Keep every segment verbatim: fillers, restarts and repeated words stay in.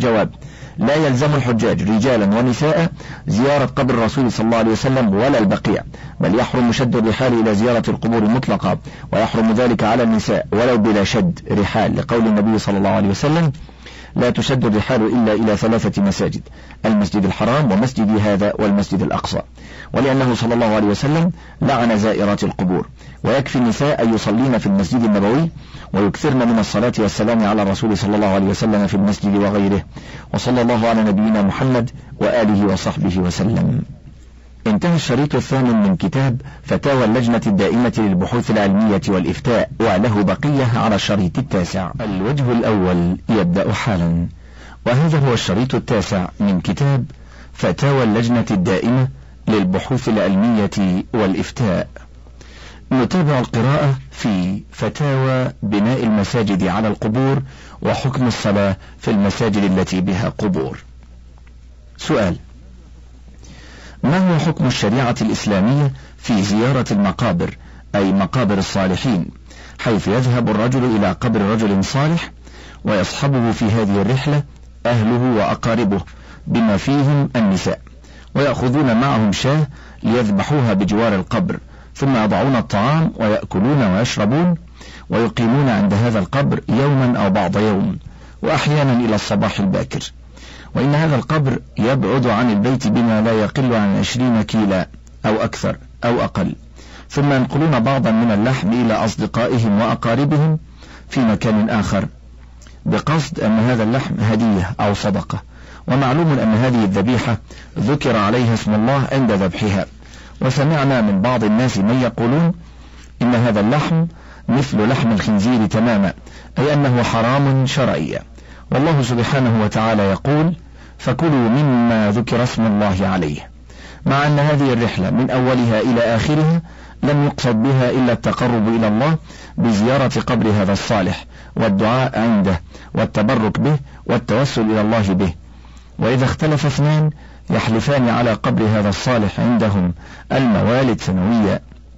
جواب: لا يلزم الحجاج رجالا ونساء زيارة قبر الرسول صلى الله عليه وسلم ولا البقيع، بل يحرم شد الرحال إلى زيارة القبور مطلقا، ويحرم ذلك على النساء ولو بلا شد رحال، لقول النبي صلى الله عليه وسلم: لا تشد الرحال إلا إلى ثلاثة مساجد: المسجد الحرام ومسجد هذا والمسجد الأقصى، ولأنه صلى الله عليه وسلم لعن زائرات القبور. ويكفي النساء أن يصلين في المسجد النبوي ويكثرن من الصلاة والسلام على الرسول صلى الله عليه وسلم في المسجد وغيره. وصلى الله على نبينا محمد وآله وصحبه وسلم. انتهى الشريط الثامن من كتاب فتاوى اللجنة الدائمة للبحوث العلمية والإفتاء، وله بقية على الشريط التاسع. الوجه الأول يبدأ حالا، وهذا هو الشريط التاسع من كتاب فتاوى اللجنة الدائمة للبحوث العلمية والإفتاء. نتابع القراءة في فتاوى بناء المساجد على القبور وحكم الصلاة في المساجد التي بها قبور. سؤال: ما هو حكم الشريعة الإسلامية في زيارة المقابر، أي مقابر الصالحين، حيث يذهب الرجل إلى قبر رجل صالح ويصحبه في هذه الرحلة أهله وأقاربه بما فيهم النساء، ويأخذون معهم شاة ليذبحوها بجوار القبر، ثم يضعون الطعام ويأكلون ويشربون، ويقيمون عند هذا القبر يوما أو بعض يوم، وأحيانا إلى الصباح الباكر. وإن هذا القبر يبعد عن البيت بما لا يقل عن عشرين كيلا أو أكثر أو أقل، ثم ينقلون بعضا من اللحم إلى أصدقائهم وأقاربهم في مكان آخر، بقصد أن هذا اللحم هدية أو صدقة. ومعلوم أن هذه الذبيحة ذكر عليها اسم الله عند ذبحها. وسمعنا من بعض الناس من يقولون إن هذا اللحم مثل لحم الخنزير تماما، أي أنه حرام شرعيا. والله سبحانه وتعالى يقول: فكلوا مما ذكر اسم الله عليه، مع أن هذه الرحلة من أولها إلى آخرها لم يقصد بها إلا التقرب إلى الله بزيارة قبر هذا الصالح والدعاء عنده والتبرك به والتوسل إلى الله به. وإذا اختلف اثنان يحلفان على قبر هذا الصالح عندهم الموالد سنويا.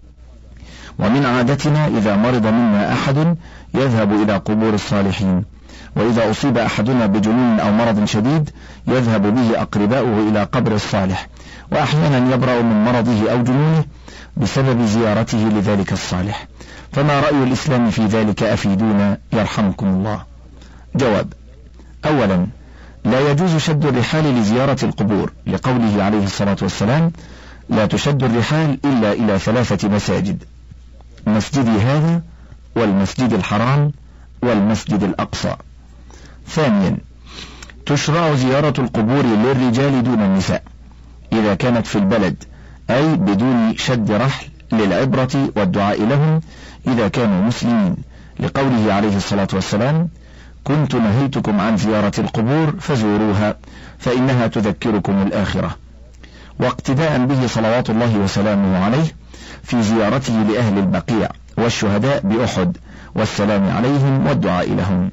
ومن عادتنا إذا مرض منا أحد يذهب إلى قبور الصالحين، وإذا أصيب أحدنا بجنون أو مرض شديد يذهب به أقرباؤه إلى قبر الصالح، وأحيانا يبرأ من مرضه أو جنونه بسبب زيارته لذلك الصالح. فما رأي الإسلام في ذلك؟ أفيدونا يرحمكم الله. جواب: أولا، لا يجوز شد الرحال لزيارة القبور، لقوله عليه الصلاة والسلام: لا تشد الرحال إلا إلى ثلاثة مساجد: مسجدي هذا والمسجد الحرام والمسجد الأقصى. ثانيا، تشرع زيارة القبور للرجال دون النساء إذا كانت في البلد، أي بدون شد رحل، للعبرة والدعاء لهم إذا كانوا مسلمين، لقوله عليه الصلاة والسلام: كنت نهيتكم عن زيارة القبور فزوروها فإنها تذكركم الآخرة. واقتداء به صلوات الله وسلامه عليه في زيارته لأهل البقيع والشهداء بأحد والسلام عليهم والدعاء لهم.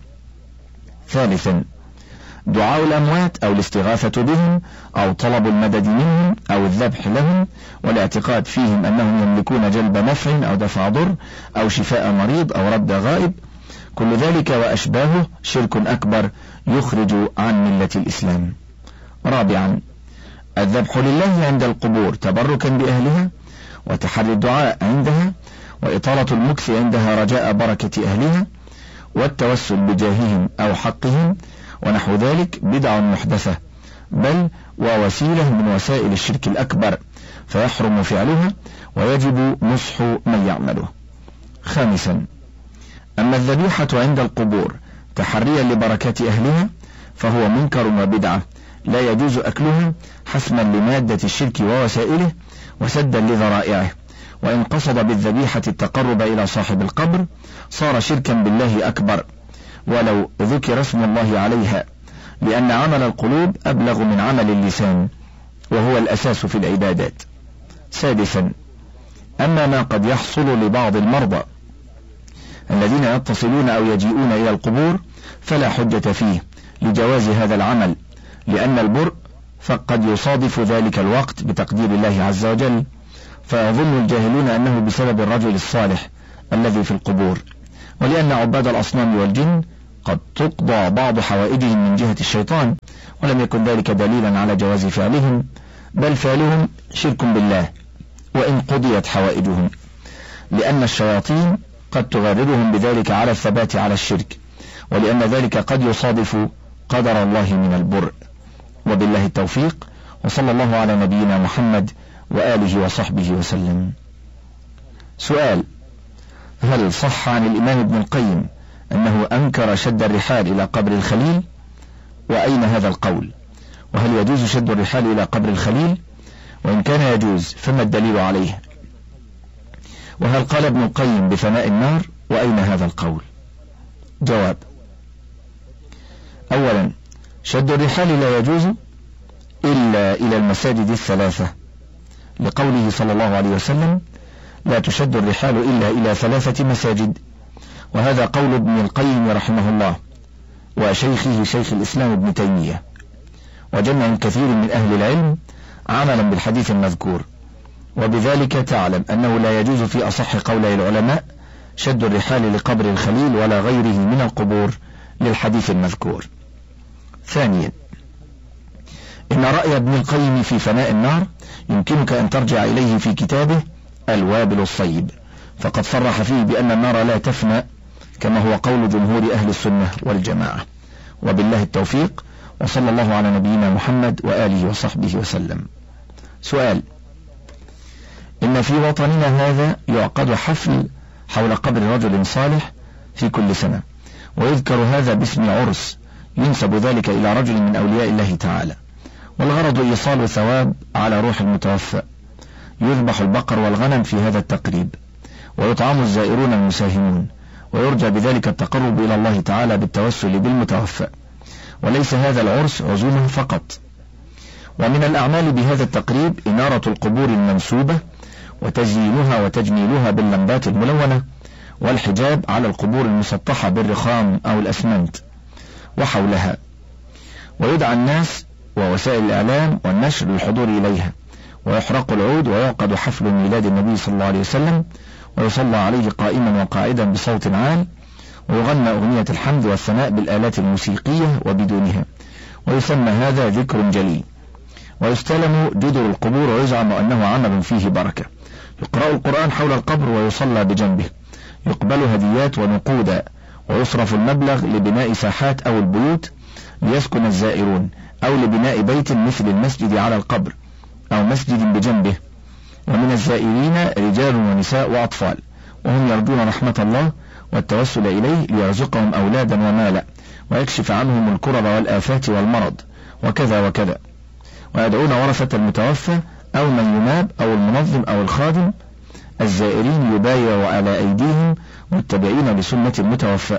ثالثا، دعاء الأموات أو الاستغاثة بهم أو طلب المدد منهم أو الذبح لهم والاعتقاد فيهم أنهم يملكون جلب نفع أو دفع ضر أو شفاء مريض أو رد غائب، كل ذلك وأشباهه شرك أكبر يخرج عن ملة الإسلام. رابعا، الذبح لله عند القبور تبركا بأهلها وتحري الدعاء عندها وإطالة المكث عندها رجاء بركة أهلها والتوسل بجاههم أو حقهم ونحو ذلك بدع محدثة، بل ووسيلة من وسائل الشرك الأكبر، فيحرم فعلها ويجب نصح من يعمله. خامسا، أما الذبيحة عند القبور تحريا لبركة أهلها فهو منكر وبدعة لا يجوز أكلها حسما لمادة الشرك ووسائله وسدا لذرائعه، وإن قصد بالذبيحة التقرب إلى صاحب القبر صار شركا بالله أكبر ولو ذكر اسم الله عليها، لأن عمل القلوب أبلغ من عمل اللسان وهو الأساس في العبادات. سادسا، أما ما قد يحصل لبعض المرضى الذين يتصلون أو يجيئون إلى القبور فلا حجة فيه لجواز هذا العمل، لأن البرء فقد يصادف ذلك الوقت بتقدير الله عز وجل، فيظن الجاهلون أنه بسبب الرجل الصالح الذي في القبور، ولأن عباد الأصنام والجن قد تقضى بعض حوائجهم من جهة الشيطان، ولم يكن ذلك دليلا على جواز فعلهم، بل فعلهم شرك بالله وإن قضيت حوائجهم، لأن الشياطين قد تغررهم بذلك على الثبات على الشرك، ولأن ذلك قد يصادف قدر الله من البرء. وبالله التوفيق، وصلى الله على نبينا محمد وآله وصحبه وسلم. سؤال: هل صح عن الإمام ابن القيم أنه أنكر شد الرحال إلى قبر الخليل؟ وأين هذا القول؟ وهل يجوز شد الرحال إلى قبر الخليل؟ وإن كان يجوز فما الدليل عليه؟ وهل قال ابن القيم بفناء النار؟ وأين هذا القول؟ جواب: أولا، شد الرحال لا يجوز إلا إلى المساجد الثلاثة، لقوله صلى الله عليه وسلم: لا تشد الرحال إلا إلى ثلاثة مساجد. وهذا قول ابن القيم رحمه الله وشيخه شيخ الإسلام ابن تيمية، وجمع كثير من أهل العلم عملا بالحديث المذكور، وبذلك تعلم أنه لا يجوز في أصح قولي العلماء شد الرحال لقبر الخليل ولا غيره من القبور للحديث المذكور. ثانيا، إن رأي ابن القيم في فناء النار يمكنك أن ترجع إليه في كتابه الوابل الصيب، فقد صرح فيه بأن النار لا تفنى، كما هو قول جمهور أهل السنة والجماعة. وبالله التوفيق، وصلى الله على نبينا محمد وآله وصحبه وسلم. سؤال: إن في وطننا هذا يعقد حفل حول قبر رجل صالح في كل سنة، ويذكر هذا باسم عرس، ينسب ذلك إلى رجل من أولياء الله تعالى، والغرض إيصال ثواب على روح المتوفى. يذبح البقر والغنم في هذا التقريب، ويطعم الزائرون المساهمون، ويرجى بذلك التقرب إلى الله تعالى بالتوسل بالمتوفى. وليس هذا العرس عزومة فقط. ومن الأعمال بهذا التقريب إنارة القبور المنسوبة، وتزيينها وتجميلها باللمبات الملونة، والحجاب على القبور المسطحة بالرخام أو الأسمنت وحولها، ويدعى الناس ووسائل الإعلام والنشر للحضور إليها، ويحرق العود، ويعقد حفل ميلاد النبي صلى الله عليه وسلم، ويصلى عليه قائما وقاعدا بصوت عال، ويغنى أغنية الحمد والثناء بالآلات الموسيقية وبدونها، ويسمى هذا ذكر جليل. ويستلم جدر القبور، ويزعم أنه عمل فيه بركة. يقرأ القرآن حول القبر ويصلى بجنبه، يقبل هديات ونقودا، ويصرف المبلغ لبناء ساحات أو البيوت ليسكن الزائرون، أو لبناء بيت مثل المسجد على القبر أو مسجد بجنبه. ومن الزائرين رجال ونساء وأطفال، وهم يرجون رحمة الله والتوسل إليه ليرزقهم أولادا ومالا، ويكشف عنهم الكرب والآفات والمرض وكذا وكذا. ويدعون ورثة المتوفى أو من يناب أو المنظم أو الخادم الزائرين يبايعوا على أيديهم متبعين لسنة المتوفى،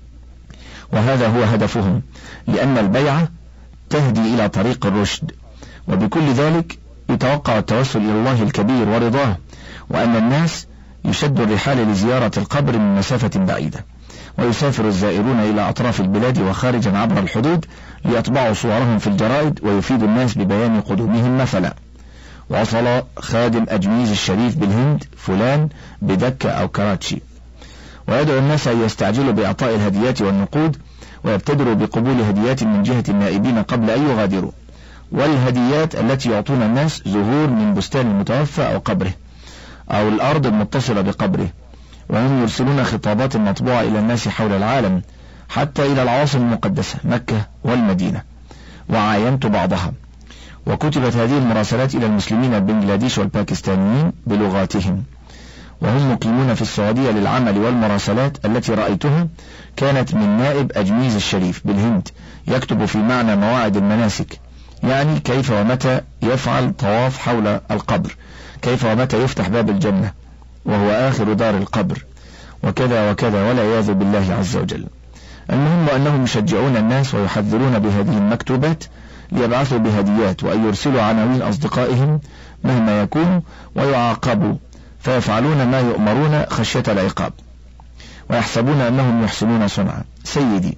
وهذا هو هدفهم، لأن البيعة تهدي إلى طريق الرشد. وبكل ذلك يتوقع التوسل إلى الله الكبير ورضاه، وأن الناس يشد الرحال لزيارة القبر من مسافة بعيدة، ويسافر الزائرون إلى أطراف البلاد وخارجا عبر الحدود ليطبعوا صورهم في الجرائد ويفيدوا الناس ببيان قدومهم مثلا: وصل خادم أجميز الشريف بالهند فلان بدكة أو كراتشي. ويدعو الناس أن يستعجلوا بإعطاء الهديات والنقود، ويبتدروا بقبول هديات من جهة النائبين قبل أن يغادروا. والهديات التي يعطون الناس زهور من بستان المتوفى أو قبره أو الأرض المتصلة بقبره. وهم يرسلون خطابات مطبوعة إلى الناس حول العالم، حتى إلى العواصم المقدسة مكة والمدينة، وعاينت بعضها. وكتبت هذه المراسلات إلى المسلمين البنغلاديش والباكستانيين بلغاتهم، وهم مقيمون في السعودية للعمل. والمراسلات التي رأيتها كانت من نائب أجميز الشريف بالهند، يكتب في معنى مواعيد المناسك، يعني كيف ومتى يفعل طواف حول القبر، كيف ومتى يفتح باب الجنة وهو آخر دار القبر، وكذا وكذا، والعياذ بالله عز وجل. المهم أنهم يشجعون الناس ويحذرون بهذه المكتوبات ليبعثوا بهديات، وأن يرسلوا عناوين أصدقائهم مهما يكون، ويعاقبوا فيفعلون ما يؤمرون خشية العقاب، ويحسبون أنهم يحسنون صنعا. سيدي،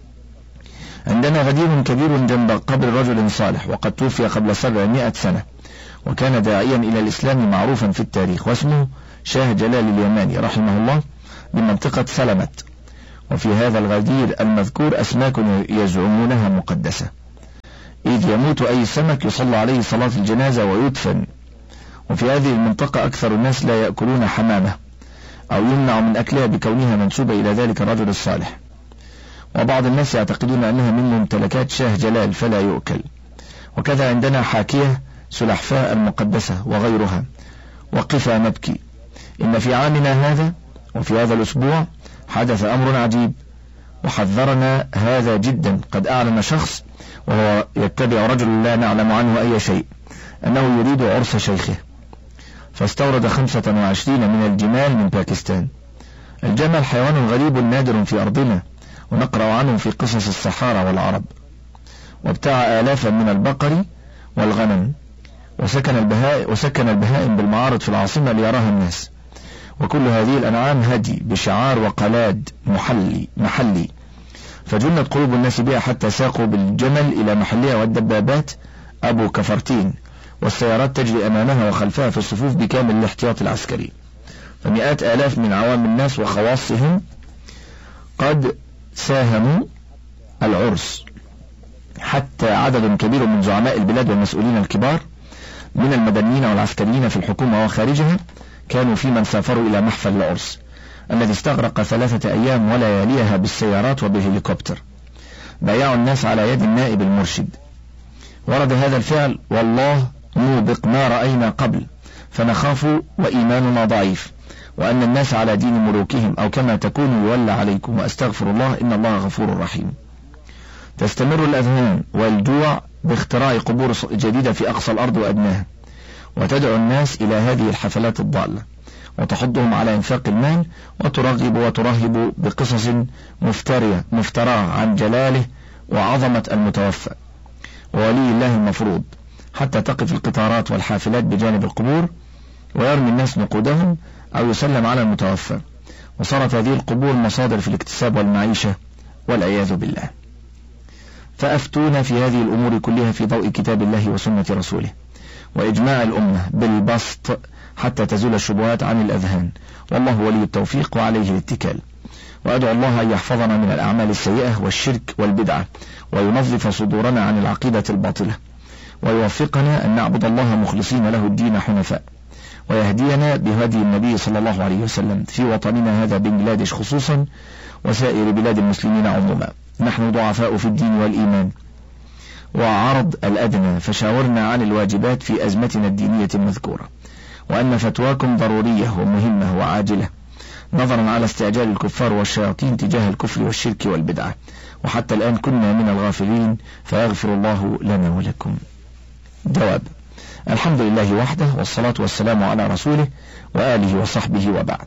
عندنا غدير كبير جنب قبر رجل صالح، وقد توفي قبل سبعمائة سنة، وكان داعيا إلى الإسلام معروفا في التاريخ، واسمه شاه جلال اليماني رحمه الله، بمنطقة سلمت. وفي هذا الغدير المذكور أسماك يزعمونها مقدسة، إذ يموت أي سمك يصلى عليه صلاة الجنازة ويدفن. وفي هذه المنطقة أكثر الناس لا يأكلون حمامة، أو يمنع من أكلها بكونها منسوبة إلى ذلك الرجل الصالح. وبعض الناس يعتقدون أنها من ممتلكات شاه جلال فلا يؤكل. وكذا عندنا حاكية سلحفاء المقدسة وغيرها. وقفا نبكي، إن في عامنا هذا وفي هذا الأسبوع حدث أمر عجيب وحذرنا هذا جدا. قد أعلن شخص وهو يتبع رجل لا نعلم عنه أي شيء أنه يريد عرس شيخه، فاستورد خمسة وعشرين من الجمال من باكستان. الجمل حيوان غريب نادر في أرضنا، ونقرأ عنه في قصص الصحارى والعرب. وابتاع آلافا من البقر والغنم، وسكن البهائم, وسكن البهائم بالمعارض في العاصمة ليراها الناس. وكل هذه الأنعام هدي بشعار وقلاد محلي محلي فجنت قلوب الناس بها حتى ساقوا بالجمل إلى محلها، والدبابات أبو كفرتين والسيارات تجري أمامها وخلفها في الصفوف بكامل الاحتياط العسكري. فمئات آلاف من عوام الناس وخواصهم قد ساهموا العرس، حتى عدد كبير من زعماء البلاد والمسؤولين الكبار من المدنيين والعسكريين في الحكومة وخارجها كانوا في من سافروا إلى محفل العرس الذي استغرق ثلاثة أيام ولياليها بالسيارات وبالهليكوبتر. بايعوا الناس على يد النائب المرشد. ورد هذا الفعل والله موبق ما رأينا قبل، فنخاف وإيماننا ضعيف، وأن الناس على دين ملوكهم، أو كما تكونوا يولى عليكم، وأستغفر الله إن الله غفور رحيم. تستمر الأذهان والجوع باختراع قبور جديدة في أقصى الأرض وأدناها، وتدعو الناس إلى هذه الحفلات الضالة، وتحضهم على إنفاق المال، وترغب وترهب بقصص مفترية مفتراه عن جلاله وعظمة المتوفى وولي الله المفروض، حتى تقف القطارات والحافلات بجانب القبور ويرمي الناس نقودهم أو يسلم على المتوفى. وصارت هذه القبور مصادر في الاكتساب والمعيشة والعياذ بالله. فأفتونا في هذه الأمور كلها في ضوء كتاب الله وسنة رسوله، وإجماع الأمة بالبسط حتى تزول الشبهات عن الأذهان، والله ولي التوفيق وعليه الاتكال. وأدعو الله أن يحفظنا من الأعمال السيئة والشرك والبدعة، وينظف صدورنا عن العقيدة الباطلة، ويوفقنا أن نعبد الله مخلصين له الدين حنفاء، ويهدينا بهدي النبي صلى الله عليه وسلم في وطننا هذا بنجلاديش خصوصا، وسائر بلاد المسلمين عموما. نحن ضعفاء في الدين والإيمان وعرض الأدنى، فشاورنا عن الواجبات في أزمتنا الدينية المذكورة، وأن فتواكم ضرورية ومهمة وعاجلة، نظرا على استعجال الكفار والشياطين تجاه الكفر والشرك والبدعة، وحتى الآن كنا من الغافلين، فيغفر الله لنا ولكم. جواب: الحمد لله وحده، والصلاة والسلام على رسوله وآله وصحبه، وبعد.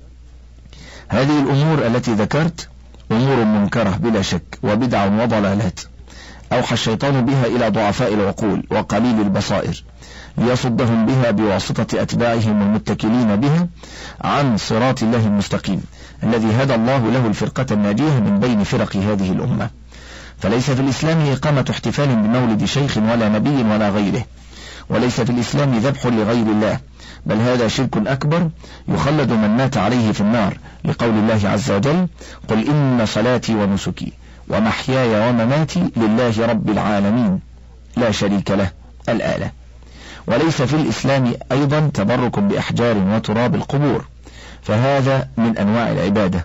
هذه الأمور التي ذكرت أمور منكرة بلا شك، وبدع وضلالات أوحى الشيطان بها إلى ضعفاء العقول وقليل البصائر، ليصدهم بها بواسطة أتباعهم المتكلين بها عن صراط الله المستقيم الذي هدى الله له الفرقة الناجية من بين فرق هذه الأمة. فليس في الإسلام إقامة احتفال بمولد شيخ ولا نبي ولا غيره، وليس في الإسلام ذبح لغير الله، بل هذا شرك أكبر يخلد من مات عليه في النار، لقول الله عز وجل: قل إن صلاتي ونسكي ومحياي ومماتي لله رب العالمين لا شريك له، الآية. وليس في الإسلام أيضا تبرك بأحجار وتراب القبور، فهذا من أنواع العبادة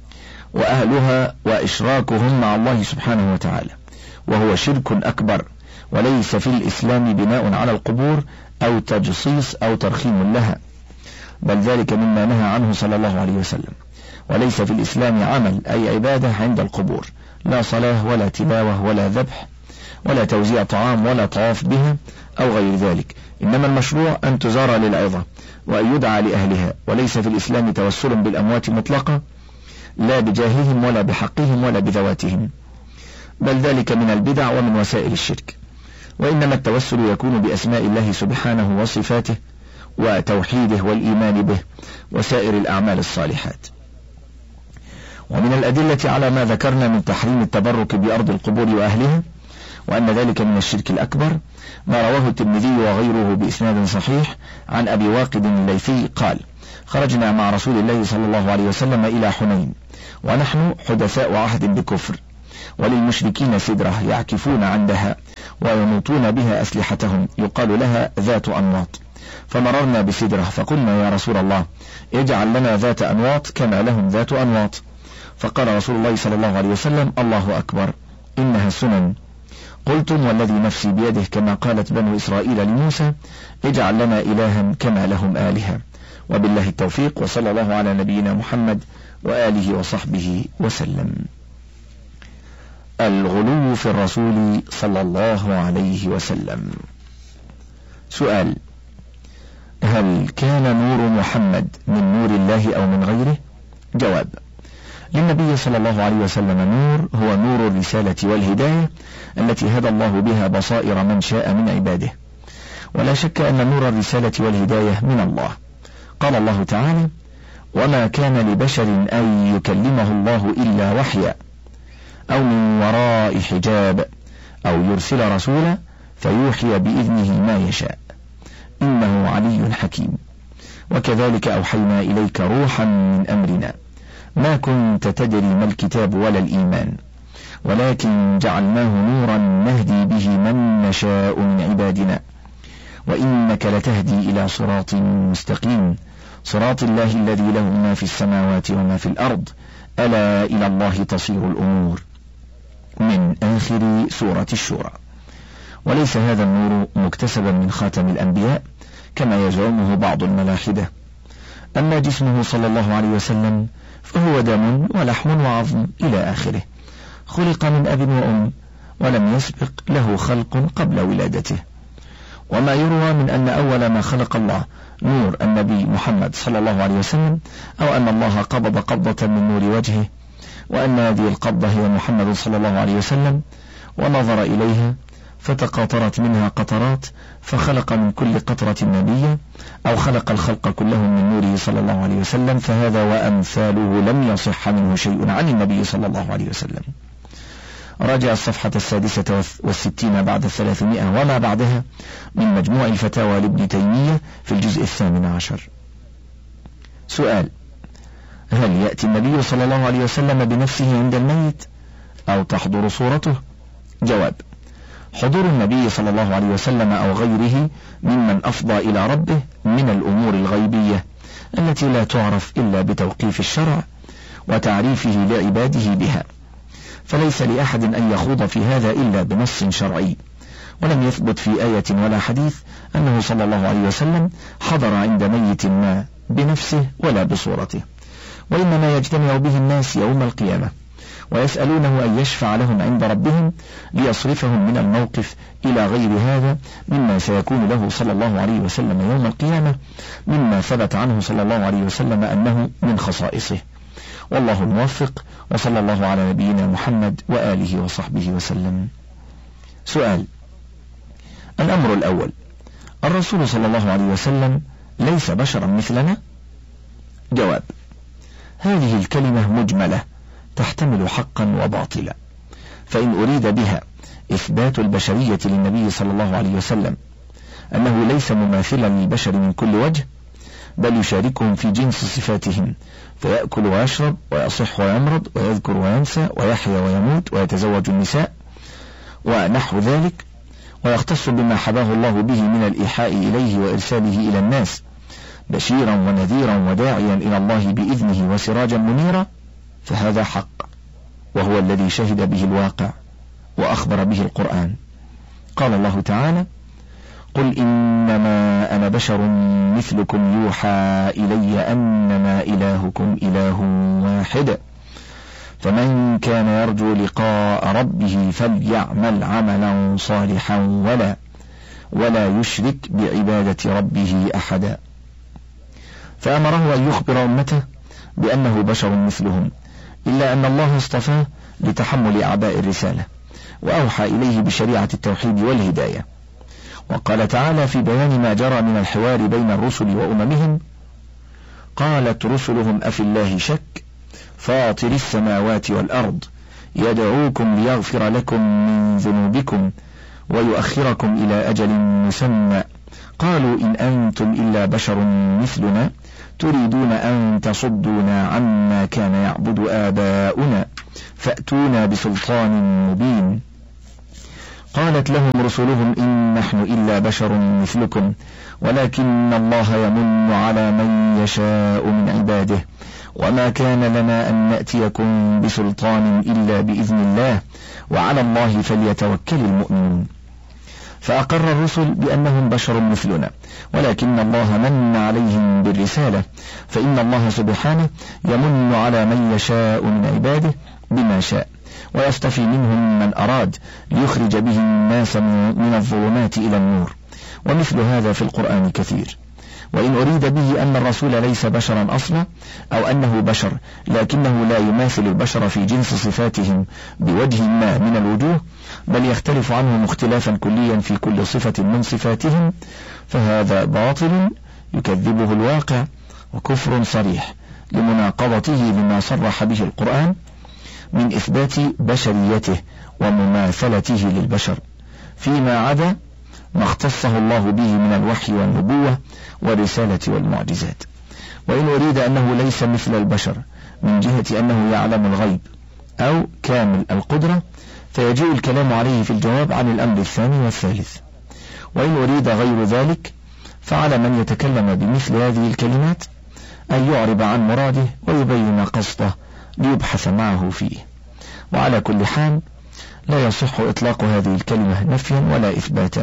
وأهلها وإشراكهم مع الله سبحانه وتعالى، وهو شرك أكبر. وليس في الإسلام بناء على القبور أو تجصيص أو ترخيم لها، بل ذلك مما نهى عنه صلى الله عليه وسلم. وليس في الإسلام عمل أي عبادة عند القبور، لا صلاة ولا تلاوة ولا ذبح ولا توزيع طعام ولا طواف بها أو غير ذلك، إنما المشروع أن تزار للعظة وأن يدعى لأهلها. وليس في الإسلام توسل بالأموات مطلقة، لا بجاههم ولا بحقهم ولا بذواتهم، بل ذلك من البدع ومن وسائل الشرك. وإنما التوسل يكون بأسماء الله سبحانه وصفاته وتوحيده والإيمان به وسائر الأعمال الصالحات. ومن الأدلة على ما ذكرنا من تحريم التبرك بأرض القبور وأهلها وأن ذلك من الشرك الأكبر ما رواه الترمذي وغيره بإسناد صحيح عن أبي واقد الليثي قال: خرجنا مع رسول الله صلى الله عليه وسلم إلى حنين ونحن حدثاء عهد بكفر، وللمشركين سدرة يعكفون عندها وينوطون بها أسلحتهم يقال لها ذات أنواط، فمررنا بسدرة فقلنا يا رسول الله اجعل لنا ذات أنواط كما لهم ذات أنواط، فقال رسول الله صلى الله عليه وسلم الله أكبر إنها سنن. قلتم والذي نفسي بيده كما قالت بنو إسرائيل لموسى اجعل لنا إلها كما لهم آلهة. وبالله التوفيق، وصلى الله على نبينا محمد وآله وصحبه وسلم. الغلو في الرسول صلى الله عليه وسلم. سؤال: هل كان نور محمد من نور الله أو من غيره؟ جواب: للنبي صلى الله عليه وسلم نور هو نور الرسالة والهداية التي هدى الله بها بصائر من شاء من عباده، ولا شك أن نور الرسالة والهداية من الله. قال الله تعالى: وما كان لبشر أن يكلمه الله إلا وحيا أو من وراء حجاب أو يرسل رسولا فيوحي بإذنه ما يشاء إنه علي حكيم. وكذلك أوحينا إليك روحا من أمرنا ما كنت تدري ما الكتاب ولا الإيمان ولكن جعلناه نورا نهدي به من نشاء من عبادنا وإنك لتهدي إلى صراط مستقيم صراط الله الذي له ما في السماوات وما في الأرض ألا إلى الله تصير الأمور، من آخر سورة الشورى. وليس هذا النور مكتسبا من خاتم الأنبياء كما يزعمه بعض الملاحدة. أما جسمه صلى الله عليه وسلم فهو دم ولحم وعظم إلى آخره، خلق من أب وأم ولم يسبق له خلق قبل ولادته. وما يروى من أن أول ما خلق الله نور النبي محمد صلى الله عليه وسلم، أو أن الله قبض قبضة من نور وجهه وأن هذه القبضة هي محمد صلى الله عليه وسلم، ونظر إليها فتقاطرت منها قطرات فخلق من كل قطرة نبيا، أو خلق الخلق كلهم من نوره صلى الله عليه وسلم، فهذا وأمثاله لم يصح منه شيء عن النبي صلى الله عليه وسلم. راجع الصفحة السادسة والستين بعد الثلاثمائة وما بعدها من مجموع الفتاوى لابن تيمية في الجزء الثامن عشر. سؤال: هل يأتي النبي صلى الله عليه وسلم بنفسه عند الميت أو تحضر صورته؟ جواب: حضور النبي صلى الله عليه وسلم أو غيره ممن أفضى إلى ربه من الأمور الغيبية التي لا تعرف إلا بتوقيف الشرع وتعريفه لعباده بها، فليس لأحد أن يخوض في هذا إلا بنص شرعي، ولم يثبت في آية ولا حديث أنه صلى الله عليه وسلم حضر عند ميت ما بنفسه ولا بصورته، وإنما يجتمع به الناس يوم القيامة ويسألونه أن يشفع لهم عند ربهم ليصرفهم من الموقف إلى غير هذا مما سيكون له صلى الله عليه وسلم يوم القيامة، مما ثبت عنه صلى الله عليه وسلم أنه من خصائصه. والله الموفق، وصلى الله على نبينا محمد وآله وصحبه وسلم. سؤال: الأمر الأول: الرسول صلى الله عليه وسلم ليس بشرا مثلنا؟ جواب: هذه الكلمة مجملة تحتمل حقا وباطلا، فإن أريد بها إثبات البشرية للنبي صلى الله عليه وسلم أنه ليس مماثلا للبشر من كل وجه، بل يشاركهم في جنس صفاتهم، فيأكل ويشرب ويصح ويمرض ويذكر وينسى ويحيا ويموت ويتزوج النساء ونحو ذلك، ويختص بما حباه الله به من الإيحاء إليه وإرساله إلى الناس بشيرا ونذيرا وداعيا إلى الله بإذنه وسراجا منيرا، فهذا حق، وهو الذي شهد به الواقع وأخبر به القرآن. قال الله تعالى: قل إنما أنا بشر مثلكم يوحى إلي أنما إلهكم إله واحد فمن كان يرجو لقاء ربه فليعمل عملا صالحا ولا ولا يشرك بعبادة ربه أحدا. فأمره أن يخبر أمته بأنه بشر مثلهم، إلا أن الله اصطفاه لتحمل أعباء الرسالة، وأوحى إليه بشريعة التوحيد والهداية. وقال تعالى في بيان ما جرى من الحوار بين الرسل وأممهم: قالت رسلهم أفي الله شك فاطر السماوات والأرض يدعوكم ليغفر لكم من ذنوبكم ويؤخركم إلى أجل مسمى قالوا إن أنتم إلا بشر مثلنا تريدون أن تصدونا عما كان يعبد آباؤنا فأتونا بسلطان مبين. قالت لهم رسلهم إن نحن إلا بشر مثلكم ولكن الله يمن على من يشاء من عباده وما كان لنا أن نأتيكم بسلطان إلا بإذن الله وعلى الله فليتوكل المؤمنون. فأقر الرسل بأنهم بشر مثلنا ولكن الله من عليهم بالرسالة، فإن الله سبحانه يمن على من يشاء من عباده بما شاء ويصطفي منهم من أراد ليخرج به الناس من الظلمات إلى النور، ومثل هذا في القرآن كثير. وإن أريد به أن الرسول ليس بشرا أصلا أو أنه بشر لكنه لا يماثل البشر في جنس صفاتهم بوجه ما من الوجوه بل يختلف عنهم اختلافا كليا في كل صفة من صفاتهم، فهذا باطل يكذبه الواقع وكفر صريح لمناقضته لما صرح به القرآن من إثبات بشريته ومماثلته للبشر فيما عدا ما اختصه الله به من الوحي والنبوة والرسالة والمعجزات. وإن أريد أنه ليس مثل البشر من جهة أنه يعلم الغيب أو كامل القدرة فيجيء الكلام عليه في الجواب عن الأمر الثاني والثالث. وإن أريد غير ذلك فعلى من يتكلم بمثل هذه الكلمات أن يعرب عن مراده ويبين قصده ليبحث معه فيه. وعلى كل حال لا يصح إطلاق هذه الكلمة نفيا ولا إثباتا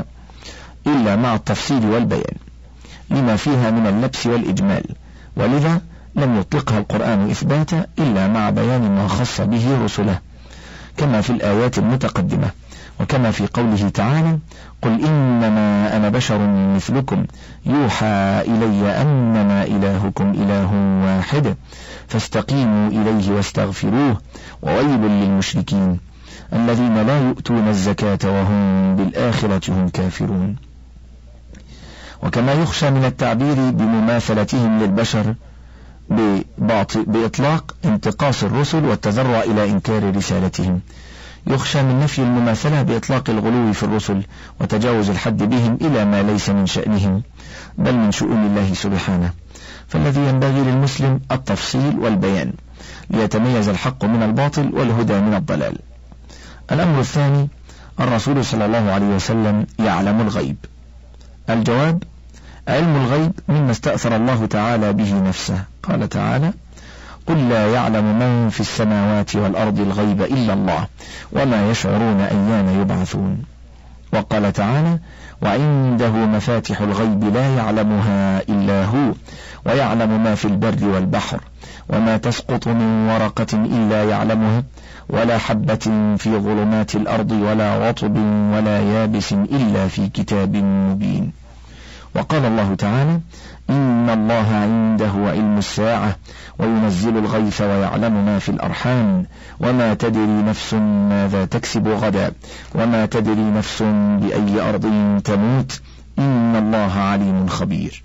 إلا مع التفصيل والبيان لما فيها من اللبس والإجمال، ولذا لم يطلقها القرآن إثباتا إلا مع بيان ما خص به رسله كما في الآيات المتقدمة، وكما في قوله تعالى قل إنما أنا بشر مثلكم يوحى إلي أنما إلهكم إله واحد فاستقيموا إليه واستغفروه وويل للمشركين الذين لا يؤتون الزكاة وهم بالآخرة هم كافرون. وكما يخشى من التعبير بمماثلتهم للبشر بإطلاق انتقاص الرسل والتذرع إلى إنكار رسالتهم، يخشى من نفي المماثلة بإطلاق الغلو في الرسل وتجاوز الحد بهم إلى ما ليس من شأنهم بل من شؤون الله سبحانه، فالذي ينبغي للمسلم التفصيل والبيان ليتميز الحق من الباطل والهدى من الضلال. الأمر الثاني: الرسول صلى الله عليه وسلم يعلم الغيب. الجواب: علم الغيب مما استأثر الله تعالى به نفسه، قال تعالى قل لا يعلم من في السماوات والأرض الغيب إلا الله وما يشعرون أيان يبعثون. وقال تعالى وعنده مفاتح الغيب لا يعلمها إلا هو ويعلم ما في البر والبحر وما تسقط من ورقة إلا يعلمها ولا حبة في ظلمات الأرض ولا رطب ولا يابس إلا في كتاب مبين. وقال الله تعالى إن الله عنده علم الساعة وينزل الغيث ويعلم ما في الأرحام وما تدري نفس ماذا تكسب غدا وما تدري نفس بأي أرض تموت إن الله عليم خبير.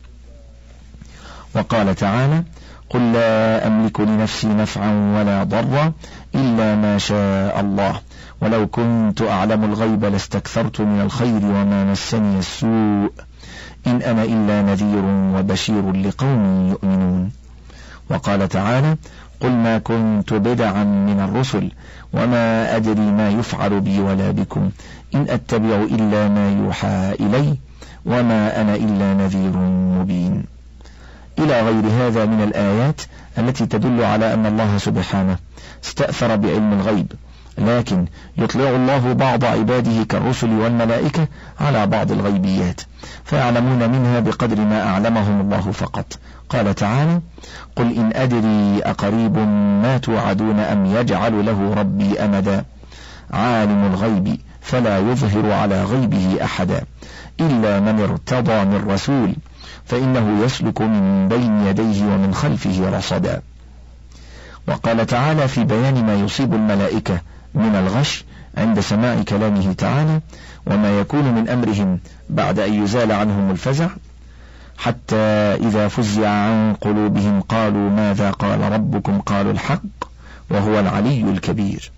وقال تعالى قل لا أملك لنفسي نفعا ولا ضرا إلا ما شاء الله ولو كنت أعلم الغيب لاستكثرت من الخير وما مسني السوء إن أنا إلا نذير وبشير لقوم يؤمنون. وقال تعالى قل ما كنت بدعا من الرسل وما أدري ما يفعل بي ولا بكم إن أتبع إلا ما يوحى إلي وما أنا إلا نذير مبين، إلى غير هذا من الآيات التي تدل على أن الله سبحانه استأثر بعلم الغيب، لكن يطلع الله بعض عباده كالرسل والملائكة على بعض الغيبيات فيعلمون منها بقدر ما أعلمهم الله فقط. قال تعالى قل إن أدري أقريب ما توعدون أم يجعل له ربي أمدا عالم الغيب فلا يظهر على غيبه أحدا إلا من ارتضى من رسول فإنه يسلك من بين يديه ومن خلفه رصدا. وقال تعالى في بيان ما يصيب الملائكة من الغش عند سماع كلامه تعالى وما يكون من أمرهم بعد أن يزال عنهم الفزع حتى إذا فزع عن قلوبهم قالوا ماذا قال ربكم قالوا الحق وهو العلي الكبير.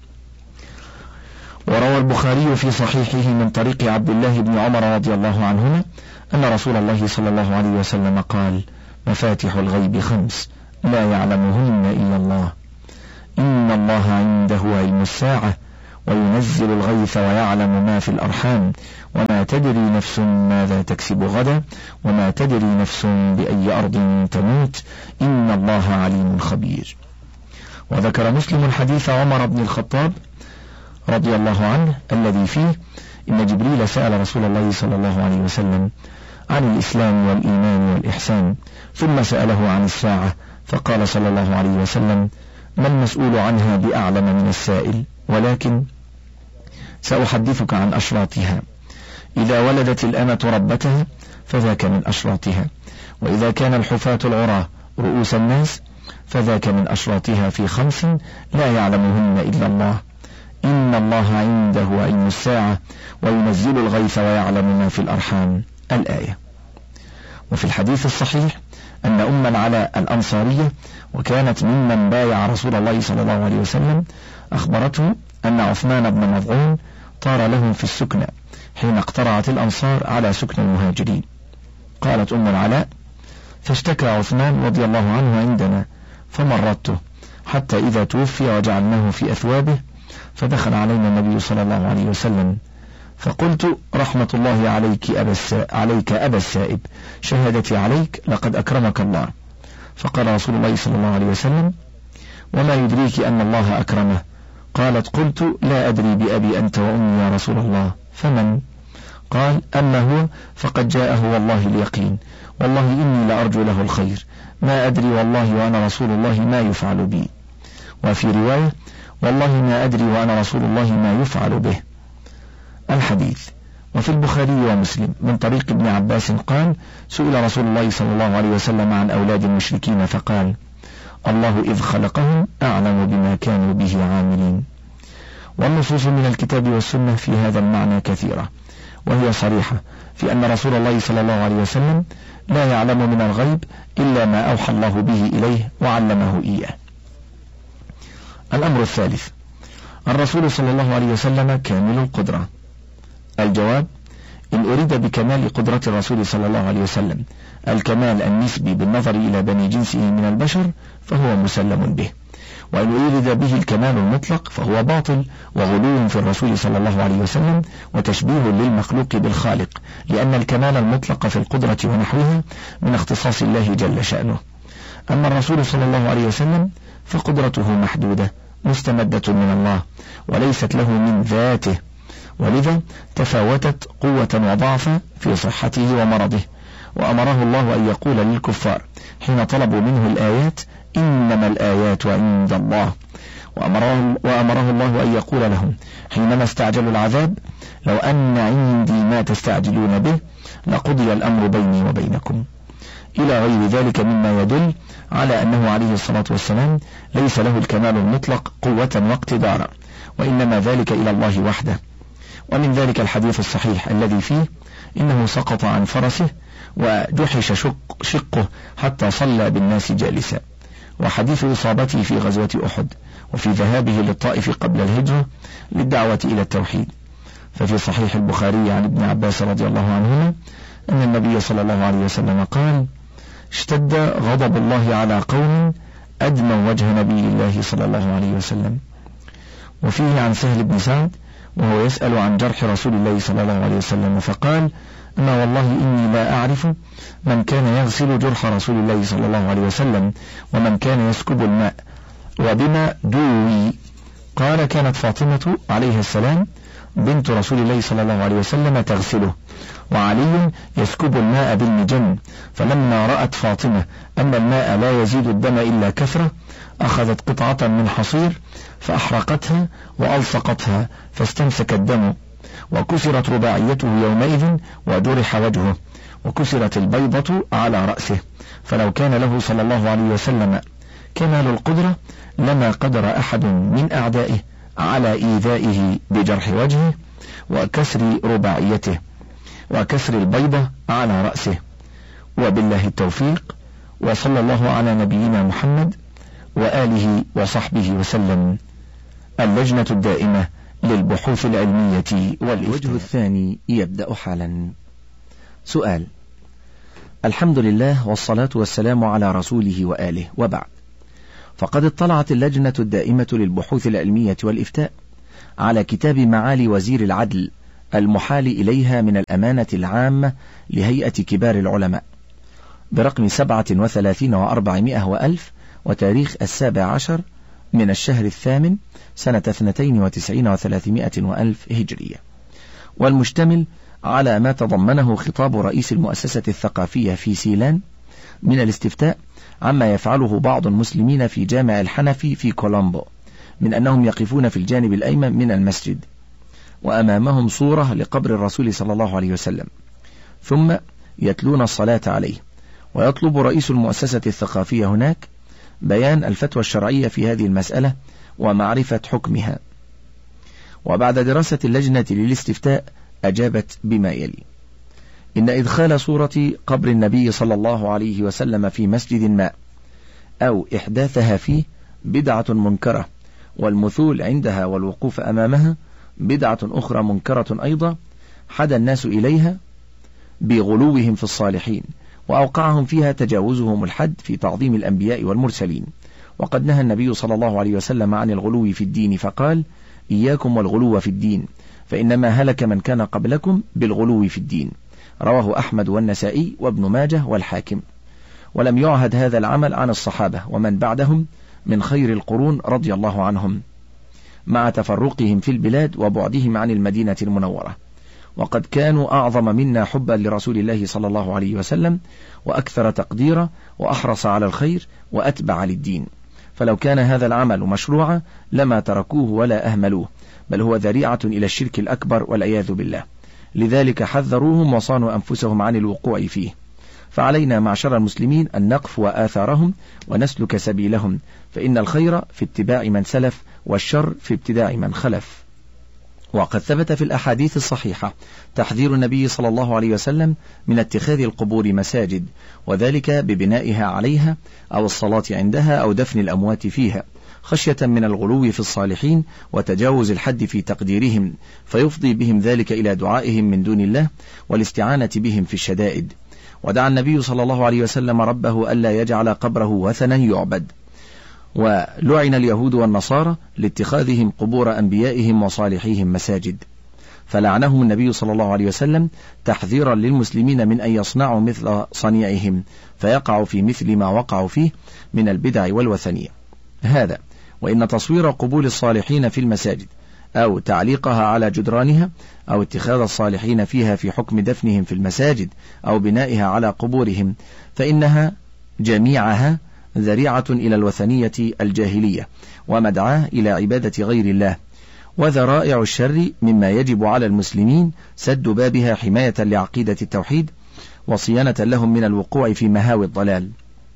وروى البخاري في صحيحه من طريق عبد الله بن عمر رضي الله عنهما أن رسول الله صلى الله عليه وسلم قال: مفاتح الغيب خمس لا يعلمهن إلا الله، إن الله عنده علم الساعة وينزل الغيث ويعلم ما في الأرحام وما تدري نفس ماذا تكسب غدا وما تدري نفس بأي أرض تموت إن الله عليم خبير. وذكر مسلم حديث عمر بن الخطاب رضي الله عنه الذي فيه إن جبريل سأل رسول الله صلى الله عليه وسلم عن الإسلام والإيمان والإحسان، ثم سأله عن الساعة فقال صلى الله عليه وسلم: ما المسؤول عنها بأعلم من السائل، ولكن سأحدثك عن أشراطها. إذا ولدت الأمة ربتها فذاك من أشراطها، وإذا كان الحفاة العراة رؤوس الناس فذاك من أشراطها في خمس لا يعلمهن إلا الله، إن الله عنده علم الساعة وينزل الغيث ويعلم ما في الأرحام، الآية. وفي الحديث الصحيح أن أم العلاء الأنصارية وكانت ممن بايع رسول الله صلى الله عليه وسلم أخبرته أن عثمان بن مظعون طار لهم في السكنى حين اقترعت الأنصار على سكن المهاجرين. قالت أم العلاء: فاشتكى عثمان رضي الله عنه عندنا فمرضته حتى إذا توفي وجعلناه في أثوابه، فدخل علينا النبي صلى الله عليه وسلم فقلت: رحمة الله عليك أبا السائب, عليك أبا السائب، شهادتي عليك لقد أكرمك الله. فقال رسول الله صلى الله عليه وسلم: وما يدريك أن الله أكرمه؟ قالت: قلت: لا أدري بأبي أنت وأمي يا رسول الله، فمن؟ قال: أما هو فقد جاءه والله اليقين، والله إني لأرجو له الخير، ما أدري والله وأنا رسول الله ما يفعل بي. وفي رواية: والله ما أدري وأنا رسول الله ما يفعل به. الحديث. وفي البخاري ومسلم من طريق ابن عباس قال: سئل رسول الله صلى الله عليه وسلم عن أولاد المشركين فقال: الله إذ خلقهم أعلم بما كانوا به عاملين. والنصوص من الكتاب والسنة في هذا المعنى كثيرة، وهي صريحة في أن رسول الله صلى الله عليه وسلم لا يعلم من الغيب إلا ما أوحى الله به إليه وعلمه إياه. الأمر الثالث: الرسول صلى الله عليه وسلم كامل القدرة. الجواب: إن أريد بكمال قدرة الرسول صلى الله عليه وسلم الكمال النسبي بالنظر إلى بني جنسه من البشر فهو مسلم به، وإن أريد به الكمال المطلق فهو باطل وغلو في الرسول صلى الله عليه وسلم وتشبيه للمخلوق بالخالق، لأن الكمال المطلق في القدرة ونحوها من اختصاص الله جل شأنه. أما الرسول صلى الله عليه وسلم فقدرته محدودة مستمدة من الله وليست له من ذاته، ولذا تفاوتت قوة وضعفا في صحته ومرضه. وأمره الله أن يقول للكفار حين طلبوا منه الآيات: إنما الآيات عند الله. وأمره, وأمره الله أن يقول لهم حينما استعجلوا العذاب: لو أن عندي ما تستعجلون به لقضي الأمر بيني وبينكم، إلى غير ذلك مما يدل على أنه عليه الصلاة والسلام ليس له الكمال المطلق قوة واقتدارا، وإنما ذلك إلى الله وحده. ومن ذلك الحديث الصحيح الذي فيه إنه سقط عن فرسه وجحش شق شقه حتى صلى بالناس جالسا، وحديث إصابته في غزوة أحد، وفي ذهابه للطائف قبل الهجرة للدعوة إلى التوحيد. ففي صحيح البخاري عن ابن عباس رضي الله عنهما أن النبي صلى الله عليه وسلم قال: اشتد غضب الله على قوم أدموا وجه نبي الله صلى الله عليه وسلم. وفيه عن سهل بن سعد وهو يسأل عن جرح رسول الله صلى الله عليه وسلم فقال: أما والله إني لا أعرف من كان يغسل جرح رسول الله صلى الله عليه وسلم ومن كان يسكب الماء وبما دوي. قال: كانت فاطمة عليه السلام بنت رسول الله صلى الله عليه وسلم تغسله، وعلي يسكب الماء بالمجن، فلما رأت فاطمة أن الماء لا يزيد الدم إلا كثرة أخذت قطعة من حصير فأحرقتها وألصقتها فاستمسك الدم، وكسرت رباعيته يومئذ وجرح وجهه، وكسرت البيضة على رأسه. فلو كان له صلى الله عليه وسلم كمال القدرة لما قدر أحد من أعدائه على إيذائه بجرح وجهه وكسر رباعيته وكسر البيضة على رأسه. وبالله التوفيق، وصلى الله على نبينا محمد وآله وصحبه وسلم. اللجنة الدائمة للبحوث العلمية والإفتاء. الوجه الثاني يبدأ حالا. سؤال: الحمد لله والصلاة والسلام على رسوله وآله، وبعد. فقد اطلعت اللجنة الدائمة للبحوث العلمية والإفتاء على كتاب معالي وزير العدل المحال إليها من الأمانة العامة لهيئة كبار العلماء برقم سبعة وثلاثين وأربعمائة وألف، وتاريخ السابع عشر من الشهر الثامن سنة اثنتين وتسعين وثلاثمائة وألف هجرية، والمشتمل على ما تضمنه خطاب رئيس المؤسسة الثقافية في سيلان من الاستفتاء عما يفعله بعض المسلمين في جامع الحنفي في كولومبو من أنهم يقفون في الجانب الأيمن من المسجد وأمامهم صورة لقبر الرسول صلى الله عليه وسلم، ثم يتلون الصلاة عليه. ويطلب رئيس المؤسسة الثقافية هناك بيان الفتوى الشرعية في هذه المسألة ومعرفة حكمها. وبعد دراسة اللجنة للاستفتاء أجابت بما يلي: إن إدخال صورة قبر النبي صلى الله عليه وسلم في مسجد ما أو إحداثها فيه بدعة منكرة، والمثول عندها والوقوف أمامها بدعة أخرى منكرة أيضا، حدا الناس إليها بغلوهم في الصالحين، وأوقعهم فيها تجاوزهم الحد في تعظيم الأنبياء والمرسلين. وقد نهى النبي صلى الله عليه وسلم عن الغلو في الدين فقال: إياكم والغلو في الدين فإنما هلك من كان قبلكم بالغلو في الدين. رواه أحمد والنسائي وابن ماجه والحاكم. ولم يعهد هذا العمل عن الصحابة ومن بعدهم من خير القرون رضي الله عنهم، مع تفرقهم في البلاد وبعدهم عن المدينة المنورة، وقد كانوا أعظم منا حبا لرسول الله صلى الله عليه وسلم وأكثر تقديرا وأحرص على الخير وأتبع للدين. فلو كان هذا العمل مشروعا لما تركوه ولا أهملوه، بل هو ذريعة إلى الشرك الأكبر والعياذ بالله. لذلك حذروهم وصانوا أنفسهم عن الوقوع فيه. فعلينا معشر المسلمين أن نقفو آثارهم ونسلك سبيلهم، فإن الخير في اتباع من سلف والشر في ابتداع من خلف. وقد ثبت في الأحاديث الصحيحة تحذير النبي صلى الله عليه وسلم من اتخاذ القبور مساجد، وذلك ببنائها عليها أو الصلاة عندها أو دفن الأموات فيها، خشية من الغلو في الصالحين وتجاوز الحد في تقديرهم، فيفضي بهم ذلك إلى دعائهم من دون الله والاستعانة بهم في الشدائد. ودعا النبي صلى الله عليه وسلم ربه ألا يجعل قبره وثنا يعبد. ولعن اليهود والنصارى لاتخاذهم قبور أنبيائهم وصالحيهم مساجد، فلعنهم النبي صلى الله عليه وسلم تحذيرا للمسلمين من أن يصنعوا مثل صنيعهم فيقعوا في مثل ما وقعوا فيه من البدع والوثنية. هذا وإن تصوير قبور الصالحين في المساجد أو تعليقها على جدرانها أو اتخاذ الصالحين فيها في حكم دفنهم في المساجد أو بنائها على قبورهم، فإنها جميعها ذريعة إلى الوثنية الجاهلية ومدعاة إلى عبادة غير الله، وذرائع الشر مما يجب على المسلمين سد بابها حماية لعقيدة التوحيد وصيانة لهم من الوقوع في مهاوي الضلال.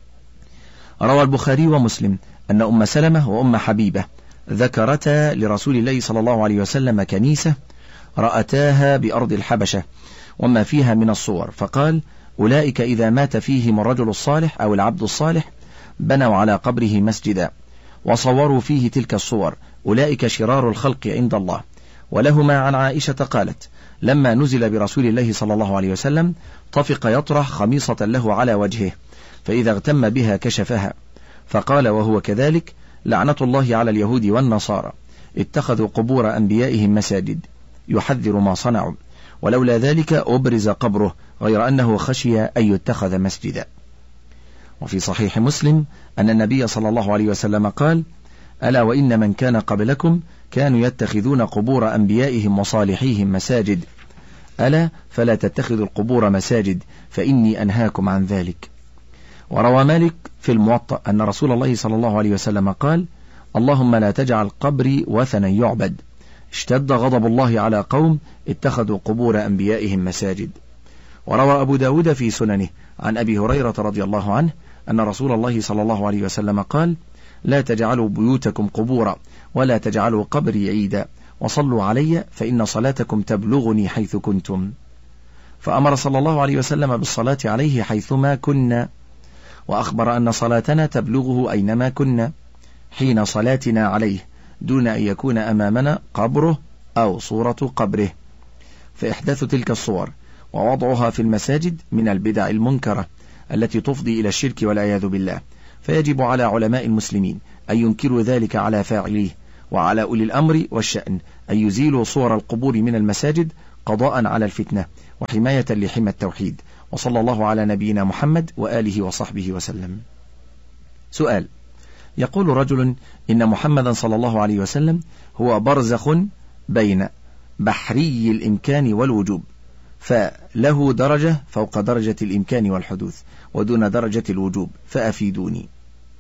روى البخاري ومسلم أن أم سلمة وأم حبيبة ذكرتا لرسول الله صلى الله عليه وسلم كنيسة رأتاها بأرض الحبشة وما فيها من الصور، فقال: أولئك إذا مات فيهم الرجل الصالح أو العبد الصالح بنوا على قبره مسجدا وصوروا فيه تلك الصور، أولئك شرار الخلق عند الله. ولهما عن عائشة قالت: لما نزل برسول الله صلى الله عليه وسلم طفق يطرح خميصة له على وجهه، فإذا اغتم بها كشفها، فقال وهو كذلك: لعنة الله على اليهود والنصارى اتخذوا قبور أنبيائهم مساجد، يحذر ما صنعوا، ولولا ذلك أبرز قبره، غير أنه خشي أن يتخذ مسجدا. وفي صحيح مسلم أن النبي صلى الله عليه وسلم قال: ألا وإن من كان قبلكم كانوا يتخذون قبور أنبيائهم وصالحيهم مساجد، ألا فلا تتخذوا القبور مساجد فإني أنهاكم عن ذلك. وروى مالك في الموطأ أن رسول الله صلى الله عليه وسلم قال: اللهم لا تجعل قبري وثنا يعبد، اشتد غضب الله على قوم اتخذوا قبور أنبيائهم مساجد. وروى أبو داود في سننه عن أبي هريرة رضي الله عنه أن رسول الله صلى الله عليه وسلم قال: لا تجعلوا بيوتكم قبورا ولا تجعلوا قبري عيدا، وصلوا علي فإن صلاتكم تبلغني حيث كنتم. فأمر صلى الله عليه وسلم بالصلاة عليه حيثما كنا، وأخبر أن صلاتنا تبلغه أينما كنا حين صلاتنا عليه، دون أن يكون أمامنا قبره أو صورة قبره. فإحداث تلك الصور ووضعها في المساجد من البدع المنكرة التي تفضي إلى الشرك والعياذ بالله، فيجب على علماء المسلمين أن ينكروا ذلك على فاعليه، وعلى أولي الأمر والشأن أن يزيلوا صور القبور من المساجد قضاء على الفتنة وحماية لحمى التوحيد. وصلى الله على نبينا محمد وآله وصحبه وسلم. سؤال: يقول رجل إن محمدا صلى الله عليه وسلم هو برزخ بين بحري الإمكان والوجوب، فله درجة فوق درجة الإمكان والحدوث ودون درجة الوجوب، فأفيدوني.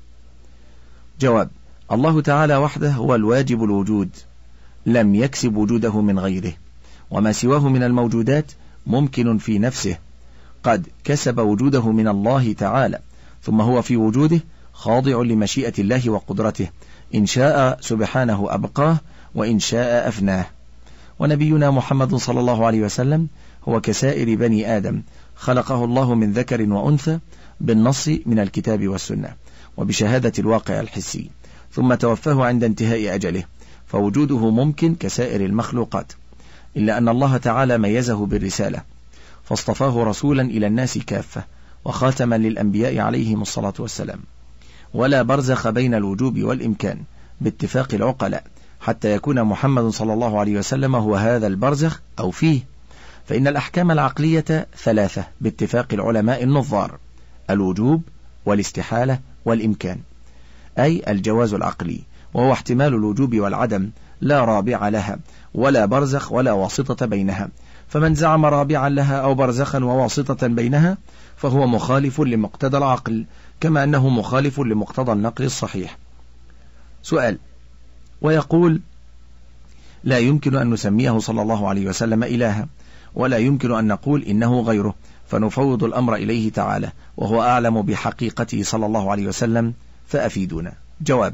جواب: الله تعالى وحده هو الواجب الوجود، لم يكسب وجوده من غيره، وما سواه من الموجودات ممكن في نفسه، قد كسب وجوده من الله تعالى، ثم هو في وجوده خاضع لمشيئة الله وقدرته، إن شاء سبحانه أبقاه وإن شاء أفناه. ونبينا محمد صلى الله عليه وسلم هو كسائر بني آدم، خلقه الله من ذكر وأنثى بالنص من الكتاب والسنة وبشهادة الواقع الحسي، ثم توفاه عند انتهاء أجله، فوجوده ممكن كسائر المخلوقات، إلا أن الله تعالى ميزه بالرسالة، فاصطفاه رسولا إلى الناس كافة وخاتما للأنبياء عليهم الصلاة والسلام. ولا برزخ بين الوجوب والإمكان باتفاق العقلاء، حتى يكون محمد صلى الله عليه وسلم هو هذا البرزخ أو فيه، فإن الأحكام العقلية ثلاثة باتفاق العلماء النظار: الوجوب والاستحالة والإمكان، أي الجواز العقلي، وهو احتمال الوجوب والعدم، لا رابع لها ولا برزخ ولا واسطة بينها، فمن زعم رابعا لها أو برزخا وواسطة بينها فهو مخالف لمقتضى العقل، كما أنه مخالف لمقتضى النقل الصحيح. سؤال: ويقول: لا يمكن أن نسميه صلى الله عليه وسلم إلها، ولا يمكن أن نقول إنه غيره، فنفوض الأمر إليه تعالى، وهو أعلم بحقيقته صلى الله عليه وسلم، فأفيدونا. جواب: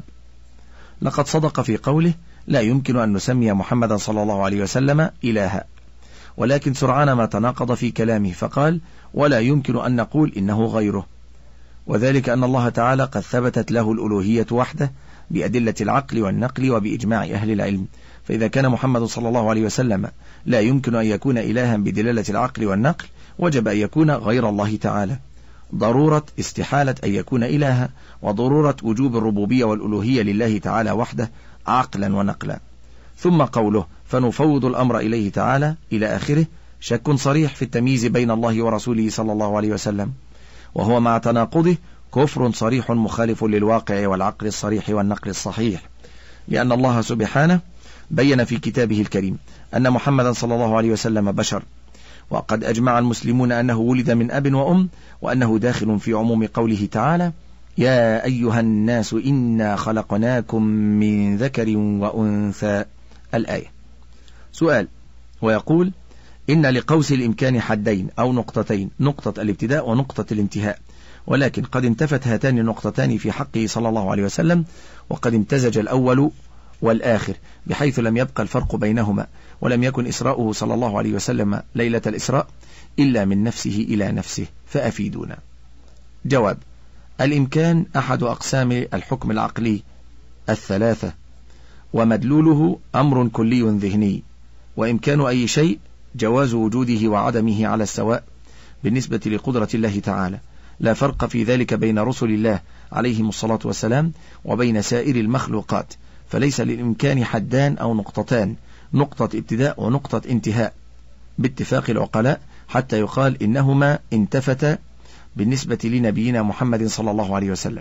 لقد صدق في قوله: لا يمكن أن نسمي محمدا صلى الله عليه وسلم إلها، ولكن سرعان ما تناقض في كلامه فقال: ولا يمكن أن نقول إنه غيره، وذلك أن الله تعالى قد ثبتت له الألوهية وحده بأدلة العقل والنقل وبإجماع أهل العلم، فإذا كان محمد صلى الله عليه وسلم لا يمكن أن يكون إلها بدلالة العقل والنقل، وجب أن يكون غير الله تعالى، ضرورة استحالة أن يكون إلها، وضرورة وجوب الربوبية والألوهية لله تعالى وحده عقلا ونقلا. ثم قوله: فنفوض الأمر إليه تعالى إلى آخره، شك صريح في التمييز بين الله ورسوله صلى الله عليه وسلم، وهو مع تناقضه كفر صريح مخالف للواقع والعقل الصريح والنقل الصحيح، لأن الله سبحانه بين في كتابه الكريم أن محمدا صلى الله عليه وسلم بشر، وقد أجمع المسلمون أنه ولد من أب وأم، وأنه داخل في عموم قوله تعالى: يا أيها الناس إنا خلقناكم من ذكر وأنثى، الآية. سؤال: ويقول: إن لقوس الإمكان حدين أو نقطتين، نقطة الابتداء ونقطة الانتهاء، ولكن قد انتفت هاتان النقطتان في حقه صلى الله عليه وسلم، وقد امتزج الأول والآخر بحيث لم يبقى الفرق بينهما، ولم يكن إسراؤه صلى الله عليه وسلم ليلة الإسراء إلا من نفسه إلى نفسه، فأفيدونا. جواب: الإمكان أحد أقسام الحكم العقلي الثلاثة، ومدلوله أمر كلي ذهني، وإمكان أي شيء جواز وجوده وعدمه على السواء بالنسبة لقدرة الله تعالى، لا فرق في ذلك بين رسل الله عليهم الصلاة والسلام وبين سائر المخلوقات، فليس للإمكان حدان أو نقطتان، نقطة ابتداء ونقطة انتهاء باتفاق العقلاء، حتى يقال إنهما انتفتا بالنسبة لنبينا محمد صلى الله عليه وسلم.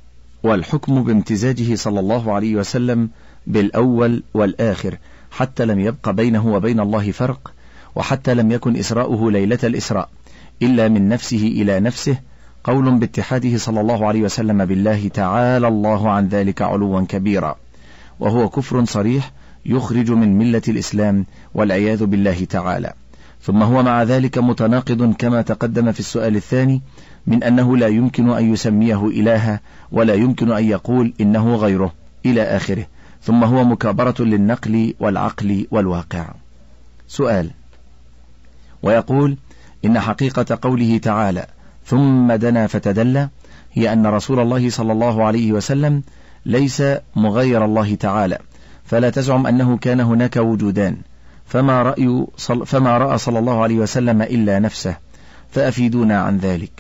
والحكم بامتزاجه صلى الله عليه وسلم بالأول والآخر، حتى لم يبق بينه وبين الله فرق، وحتى لم يكن إسراؤه ليلة الإسراء إلا من نفسه إلى نفسه، قول باتحاده صلى الله عليه وسلم بالله تعالى الله عن ذلك علوا كبيرا، وهو كفر صريح يخرج من ملة الإسلام والعياذ بالله تعالى. ثم هو مع ذلك متناقض كما تقدم في السؤال الثاني، من أنه لا يمكن أن يسميه إلها، ولا يمكن أن يقول إنه غيره إلى آخره، ثم هو مكابرة للنقل والعقل والواقع. سؤال: ويقول: إن حقيقة قوله تعالى ثم دنا فتدلى هي أن رسول الله صلى الله عليه وسلم ليس مغير الله تعالى، فلا تزعم أنه كان هناك وجودان، فما رأي صل فما رأى صلى الله عليه وسلم إلا نفسه، فأفيدونا عن ذلك.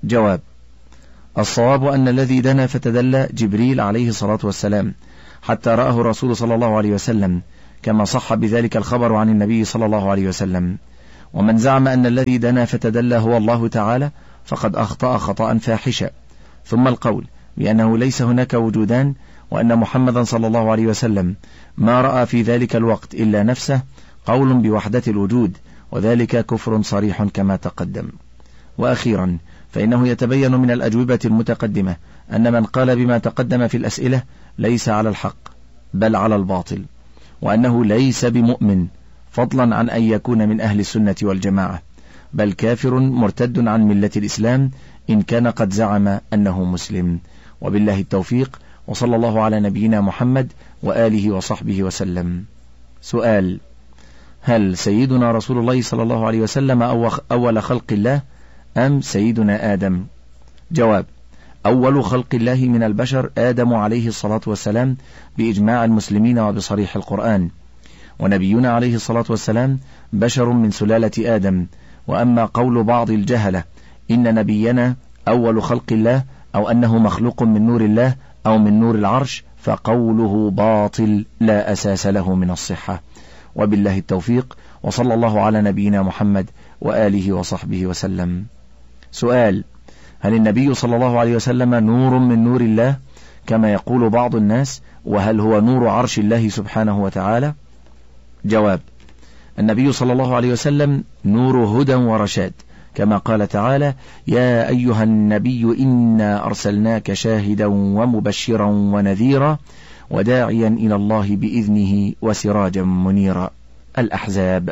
جواب: الصواب أن الذي دنا فتدلى جبريل عليه الصلاة والسلام حتى رآه الرسول صلى الله عليه وسلم، كما صح بذلك الخبر عن النبي صلى الله عليه وسلم. ومن زعم أن الذي دنا فتدلى هو الله تعالى فقد أخطأ خطأ فاحشا. ثم القول بأنه ليس هناك وجودان، وأن محمدا صلى الله عليه وسلم ما رأى في ذلك الوقت إلا نفسه، قول بوحدة الوجود، وذلك كفر صريح كما تقدم. وأخيرا فإنه يتبين من الأجوبة المتقدمة أن من قال بما تقدم في الأسئلة ليس على الحق بل على الباطل، وأنه ليس بمؤمن فضلا عن أن يكون من أهل السنة والجماعة، بل كافر مرتد عن ملة الإسلام إن كان قد زعم أنه مسلم. وبالله التوفيق، وصلى الله على نبينا محمد وآله وصحبه وسلم. سؤال: هل سيدنا رسول الله صلى الله عليه وسلم أول خلق الله أم سيدنا آدم؟ جواب: أول خلق الله من البشر آدم عليه الصلاة والسلام بإجماع المسلمين وبصريح القرآن، ونبينا عليه الصلاة والسلام بشر من سلالة آدم. وأما قول بعض الجهلة إن نبينا أول خلق الله أو أنه مخلوق من نور الله أو من نور العرش فقوله باطل لا أساس له من الصحة. وبالله التوفيق، وصلى الله على نبينا محمد وآله وصحبه وسلم. سؤال: هل النبي صلى الله عليه وسلم نور من نور الله كما يقول بعض الناس، وهل هو نور عرش الله سبحانه وتعالى؟ جواب: النبي صلى الله عليه وسلم نور هدى ورشاد، كما قال تعالى: يا أيها النبي إنا أرسلناك شاهدا ومبشرا ونذيرا وداعيا إلى الله بإذنه وسراجا منيرا. الأحزاب.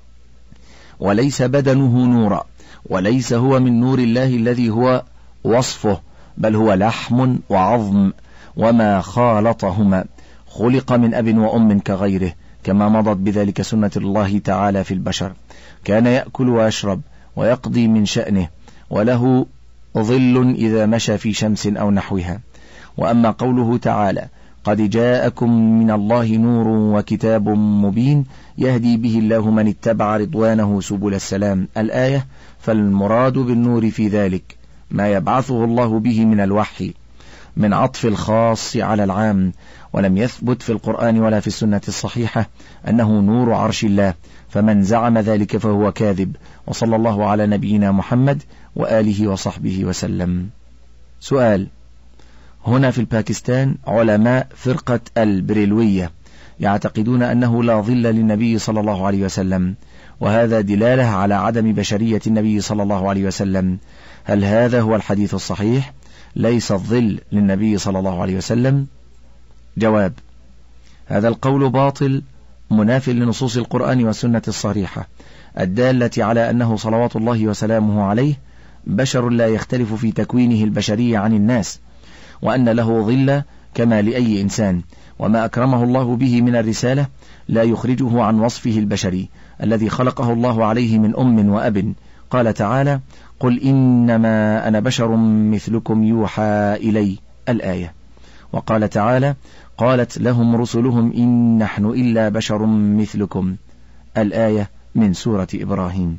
وليس بدنه نورا، وليس هو من نور الله الذي هو وصفه، بل هو لحم وعظم وما خالطهما، خلق من أب وأم كغيره، كما مضت بذلك سنة الله تعالى في البشر. كان يأكل ويشرب ويقضي من شأنه، وله ظل إذا مشى في شمس أو نحوها. وأما قوله تعالى: قد جاءكم من الله نور وكتاب مبين يهدي به الله من اتبع رضوانه سبل السلام، الآية، فالمراد بالنور في ذلك ما يبعثه الله به من الوحي من عطف الخاص على العام، ولم يثبت في القرآن ولا في السنة الصحيحة أنه نور عرش الله، فمن زعم ذلك فهو كاذب. وصلى الله على نبينا محمد وآله وصحبه وسلم. سؤال: هنا في الباكستان علماء فرقة البريلوية يعتقدون أنه لا ظل للنبي صلى الله عليه وسلم، وهذا دلالة على عدم بشرية النبي صلى الله عليه وسلم. هل هذا هو الحديث الصحيح؟ ليس الظل للنبي صلى الله عليه وسلم. جواب: هذا القول باطل مناف لنصوص القرآن والسنة الصريحة الدالة على أنه صلوات الله وسلامه عليه بشر لا يختلف في تكوينه البشري عن الناس، وأن له ظل كما لأي إنسان، وما أكرمه الله به من الرسالة لا يخرجه عن وصفه البشري الذي خلقه الله عليه من أم وأب. قال تعالى: قل إنما أنا بشر مثلكم يوحى إلي، الآية. وقال تعالى: قالت لهم رسلهم إن نحن إلا بشر مثلكم، الآية من سورة إبراهيم.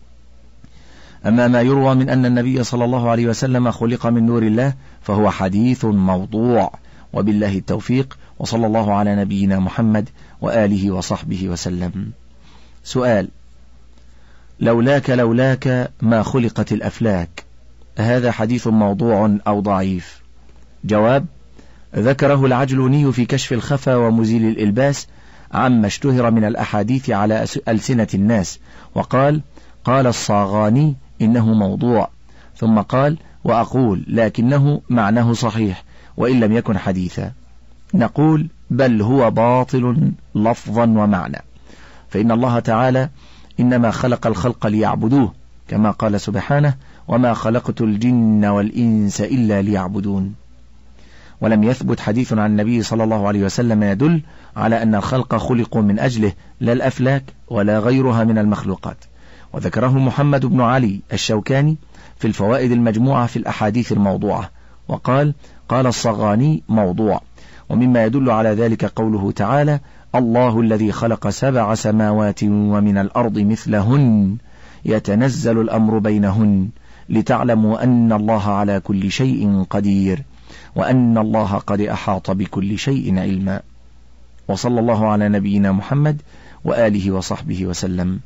أما ما يروى من أن النبي صلى الله عليه وسلم خلق من نور الله فهو حديث موضوع، وبالله التوفيق، وصلى الله على نبينا محمد وآله وصحبه وسلم. سؤال: لولاك لولاك ما خلقت الأفلاك، هذا حديث موضوع أو ضعيف؟ جواب: ذكره العجلوني في كشف الخفا ومزيل الإلباس عما اشتهر من الأحاديث على ألسنة الناس، وقال: قال الصاغاني إنه موضوع، ثم قال: وأقول لكنه معناه صحيح وإن لم يكن حديثا. نقول: بل هو باطل لفظا ومعنى، فإن الله تعالى إنما خلق الخلق ليعبدوه، كما قال سبحانه: وما خلقت الجن والإنس إلا ليعبدون. ولم يثبت حديث عن النبي صلى الله عليه وسلم يدل على أن الخلق خلقوا من أجله، لا الأفلاك ولا غيرها من المخلوقات. وذكره محمد بن علي الشوكاني في الفوائد المجموعة في الأحاديث الموضوعة، وقال: قال الصغاني موضوع. ومما يدل على ذلك قوله تعالى: الله الذي خلق سبع سماوات ومن الأرض مثلهن يتنزل الأمر بينهن لتعلموا أن الله على كل شيء قدير وأن الله قد أحاط بكل شيء علما. وصلى الله على نبينا محمد وآله وصحبه وسلم.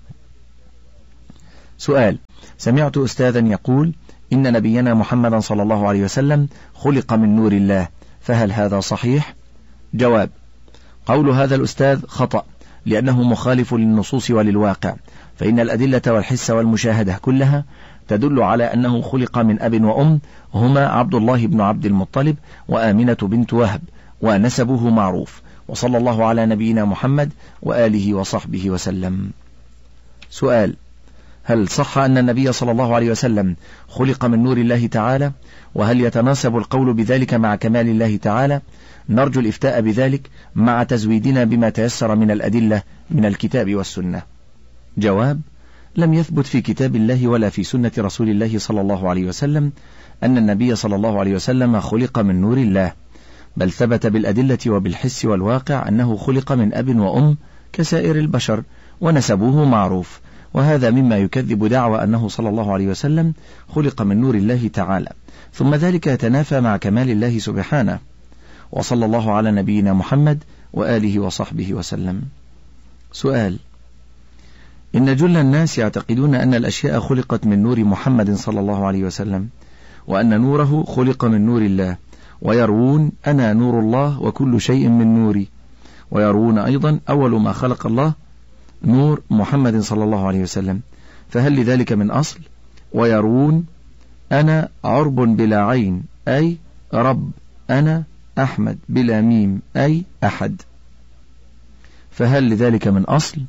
سؤال: سمعت أستاذا يقول إن نبينا محمدا صلى الله عليه وسلم خلق من نور الله، فهل هذا صحيح؟ جواب: قول هذا الأستاذ خطأ، لأنه مخالف للنصوص وللواقع، فإن الأدلة والحس والمشاهدة كلها تدل على أنه خلق من أب وأم هما عبد الله بن عبد المطلب وآمنة بنت وهب، ونسبه معروف. وصلى الله على نبينا محمد وآله وصحبه وسلم. سؤال: هل صح أن النبي صلى الله عليه وسلم خلق من نور الله تعالى؟ وهل يتناسب القول بذلك مع كمال الله تعالى؟ نرجو الإفتاء بذلك مع تزويدنا بما تيسر من الأدلة من الكتاب والسنة. جواب: لم يثبت في كتاب الله ولا في سنة رسول الله صلى الله عليه وسلم أن النبي صلى الله عليه وسلم خلق من نور الله، بل ثبت بالأدلة وبالحس والواقع أنه خلق من أب وأم كسائر البشر، ونسبه معروف، وهذا مما يكذب دعوى أنه صلى الله عليه وسلم خلق من نور الله تعالى، ثم ذلك يتنافى مع كمال الله سبحانه. وصلى الله على نبينا محمد وآله وصحبه وسلم. سؤال: إن جل الناس يعتقدون أن الأشياء خلقت من نور محمد صلى الله عليه وسلم، وأن نوره خلق من نور الله، ويروون أنا نور الله وكل شيء من نوري، ويروون أيضا أول ما خلق الله نور محمد صلى الله عليه وسلم، فهل لذلك من أصل؟ ويروون أنا عرب بلا عين أي رب، أنا أحمد بلا ميم أي أحد، فهل لذلك من أصل؟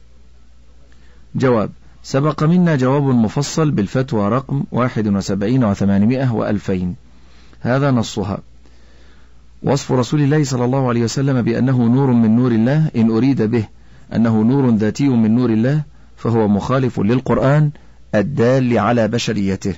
جواب: سبق منا جواب مفصل بالفتوى رقم واحد وسبعين وثمانمائة وألفين، هذا نصها. وصف رسول الله صلى الله عليه وسلم بأنه نور من نور الله إن أريد به أنه نور ذاتي من نور الله فهو مخالف للقرآن الدال على بشريته،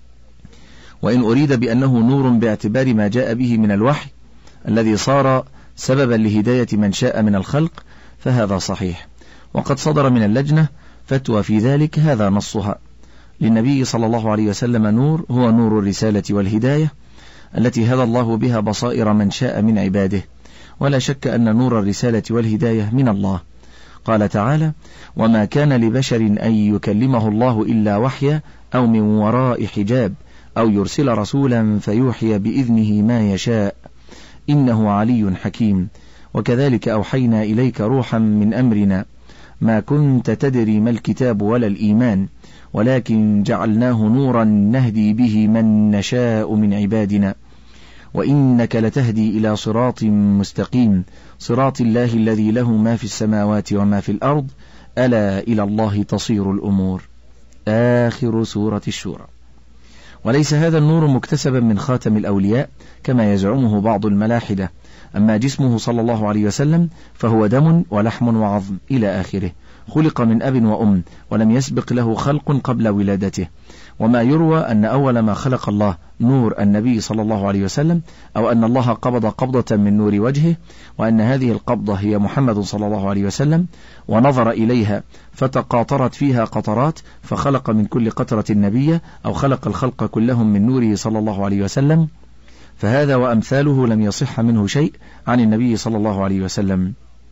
وإن أريد بأنه نور باعتبار ما جاء به من الوحي الذي صار سببا لهداية من شاء من الخلق فهذا صحيح، وقد صدر من اللجنة فتوى في ذلك، هذا نصها. للنبي صلى الله عليه وسلم نور هو نور الرسالة والهداية التي هدى الله بها بصائر من شاء من عباده، ولا شك أن نور الرسالة والهداية من الله. قال تعالى: وما كان لبشر أن يكلمه الله إلا وحيا أو من وراء حجاب أو يرسل رسولا فيوحي بإذنه ما يشاء إنه علي حكيم. وكذلك أوحينا إليك روحا من أمرنا ما كنت تدري ما الكتاب ولا الإيمان ولكن جعلناه نورا نهدي به من نشاء من عبادنا وإنك لتهدي إلى صراط مستقيم صراط الله الذي له ما في السماوات وما في الأرض ألا إلى الله تصير الأمور. آخر سورة الشورى. وليس هذا النور مكتسبا من خاتم الأولياء كما يزعمه بعض الملاحدة، أما جسمه صلى الله عليه وسلم فهو دم ولحم وعظم إلى آخره، خلق من أب وأم ولم يسبق له خلق قبل ولادته. وما يروى أن أول ما خلق الله نور النبي صلى الله عليه وسلم، أو أن الله قبض قبضة من نور وجهه، وأن هذه القبضة هي محمد صلى الله عليه وسلم، ونظر إليها فتقاطرت فيها قطرات فخلق من كل قطرة نبية، أو خلق الخلق كلهم من نوره صلى الله عليه وسلم، فهذا وأمثاله لم يصح منه شيء عن النبي صلى الله عليه وسلم.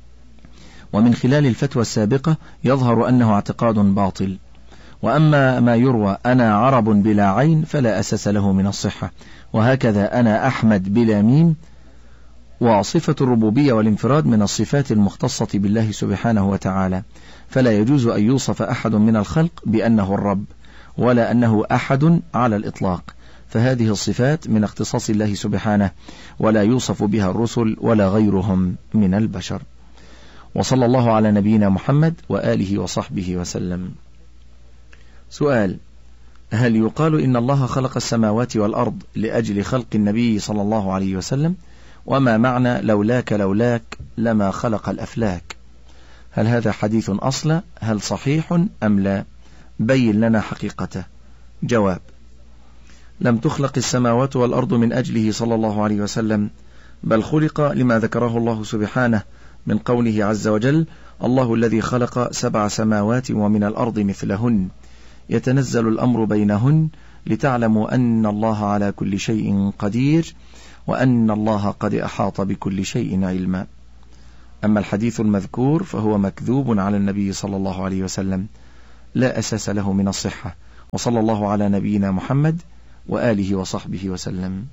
ومن خلال الفتوى السابقة يظهر أنه اعتقاد باطل. وأما ما يروى أنا عرب بلا عين فلا أساس له من الصحة، وهكذا أنا أحمد بلا ميم. وصفة الربوبية والانفراد من الصفات المختصة بالله سبحانه وتعالى، فلا يجوز أن يوصف أحد من الخلق بأنه الرب ولا أنه أحد على الإطلاق، فهذه الصفات من اختصاص الله سبحانه ولا يوصف بها الرسل ولا غيرهم من البشر. وصلى الله على نبينا محمد وآله وصحبه وسلم. سؤال: هل يقال إن الله خلق السماوات والأرض لأجل خلق النبي صلى الله عليه وسلم؟ وما معنى لولاك لولاك لما خلق الأفلاك؟ هل هذا حديث أصلا؟ هل صحيح أم لا؟ بين لنا حقيقته. جواب: لم تخلق السماوات والأرض من أجله صلى الله عليه وسلم، بل خلق لما ذكره الله سبحانه من قوله عز وجل: الله الذي خلق سبع سماوات ومن الأرض مثلهن يتنزل الأمر بينهن لتعلموا أن الله على كل شيء قدير وأن الله قد أحاط بكل شيء علما. أما الحديث المذكور فهو مكذوب على النبي صلى الله عليه وسلم، لا أساس له من الصحة. وصلى الله على نبينا محمد وآله وصحبه وسلم.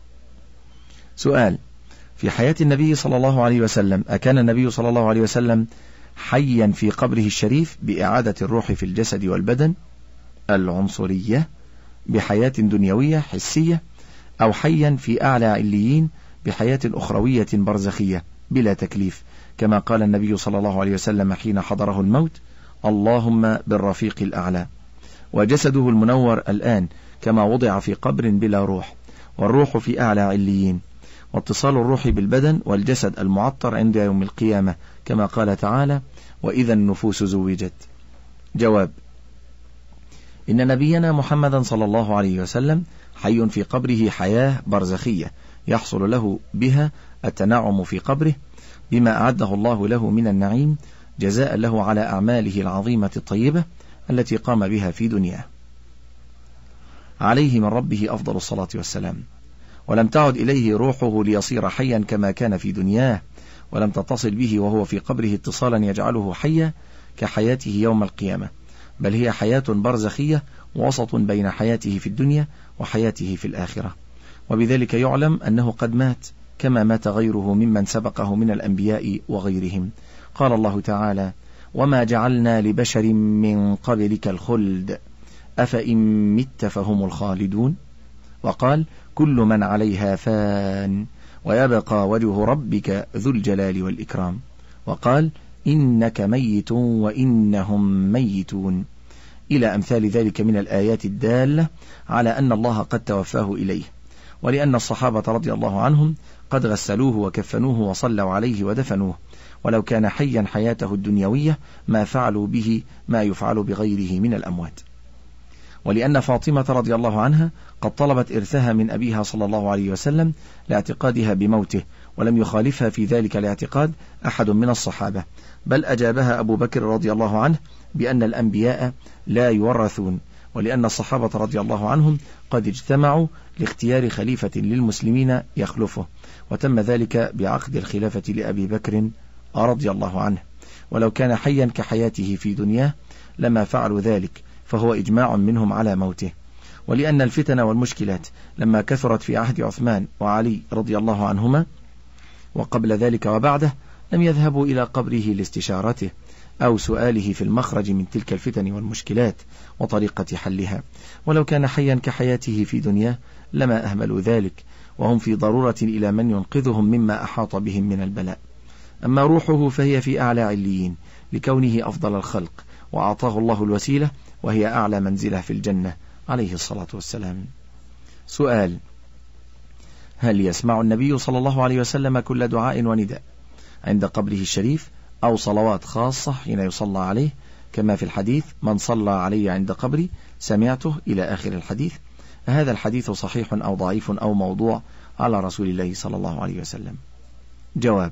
سؤال: في حياة النبي صلى الله عليه وسلم أكان النبي صلى الله عليه وسلم حيا في قبره الشريف بإعادة الروح في الجسد والبدن العنصرية بحياة دنيوية حسية، أو حيا في أعلى عليين بحياة أخروية برزخية بلا تكليف، كما قال النبي صلى الله عليه وسلم حين حضره الموت: اللهم بالرفيق الأعلى. وجسده المنور الآن كما وضع في قبر بلا روح، والروح في أعلى عليين، واتصال الروح بالبدن والجسد المعطر عند يوم القيامة، كما قال تعالى: وإذا النفوس زوجت. جواب: إن نبينا محمدا صلى الله عليه وسلم حي في قبره حياة برزخية يحصل له بها التنعم في قبره بما أعده الله له من النعيم جزاء له على أعماله العظيمة الطيبة التي قام بها في دنياه، عليه من ربه أفضل الصلاة والسلام. ولم تعد إليه روحه ليصير حيا كما كان في دنياه، ولم تتصل به وهو في قبره اتصالا يجعله حيا كحياته يوم القيامة، بل هي حياة برزخية وسط بين حياته في الدنيا وحياته في الآخرة. وبذلك يعلم أنه قد مات كما مات غيره ممن سبقه من الأنبياء وغيرهم. قال الله تعالى: وما جعلنا لبشر من قبلك الخلد أفإن مت فهم الخالدون. وقال: كل من عليها فان ويبقى وجه ربك ذو الجلال والإكرام. وقال: إنك ميت وإنهم ميتون، إلى أمثال ذلك من الآيات الدالة على أن الله قد توفاه إليه. ولأن الصحابة رضي الله عنهم قد غسلوه وكفنوه وصلوا عليه ودفنوه، ولو كان حيا حياته الدنيوية ما فعلوا به ما يفعل بغيره من الأموات. ولأن فاطمة رضي الله عنها قد طلبت إرثها من أبيها صلى الله عليه وسلم لاعتقادها بموته، ولم يخالفها في ذلك الاعتقاد أحد من الصحابة، بل أجابها أبو بكر رضي الله عنه بأن الأنبياء لا يورثون، ولأن الصحابة رضي الله عنهم قد اجتمعوا لاختيار خليفة للمسلمين يخلفه، وتم ذلك بعقد الخلافة لأبي بكر رضي الله عنه، ولو كان حيا كحياته في دنياه لما فعلوا ذلك، فهو إجماع منهم على موته. ولأن الفتن والمشكلات لما كثرت في عهد عثمان وعلي رضي الله عنهما وقبل ذلك وبعده لم يذهبوا إلى قبره لاستشارته أو سؤاله في المخرج من تلك الفتن والمشكلات وطريقة حلها، ولو كان حيا كحياته في دنياه لما أهملوا ذلك، وهم في ضرورة إلى من ينقذهم مما أحاط بهم من البلاء. أما روحه فهي في أعلى عليين لكونه أفضل الخلق، وأعطاه الله الوسيلة وهي أعلى منزلة في الجنة عليه الصلاة والسلام. سؤال: هل يسمع النبي صلى الله عليه وسلم كل دعاء ونداء عند قبره الشريف أو صلوات خاصة حين يصلى عليه كما في الحديث: من صلى علي عند قبري سمعته إلى آخر الحديث؟ هذا الحديث صحيح أو ضعيف أو موضوع على رسول الله صلى الله عليه وسلم؟ جواب: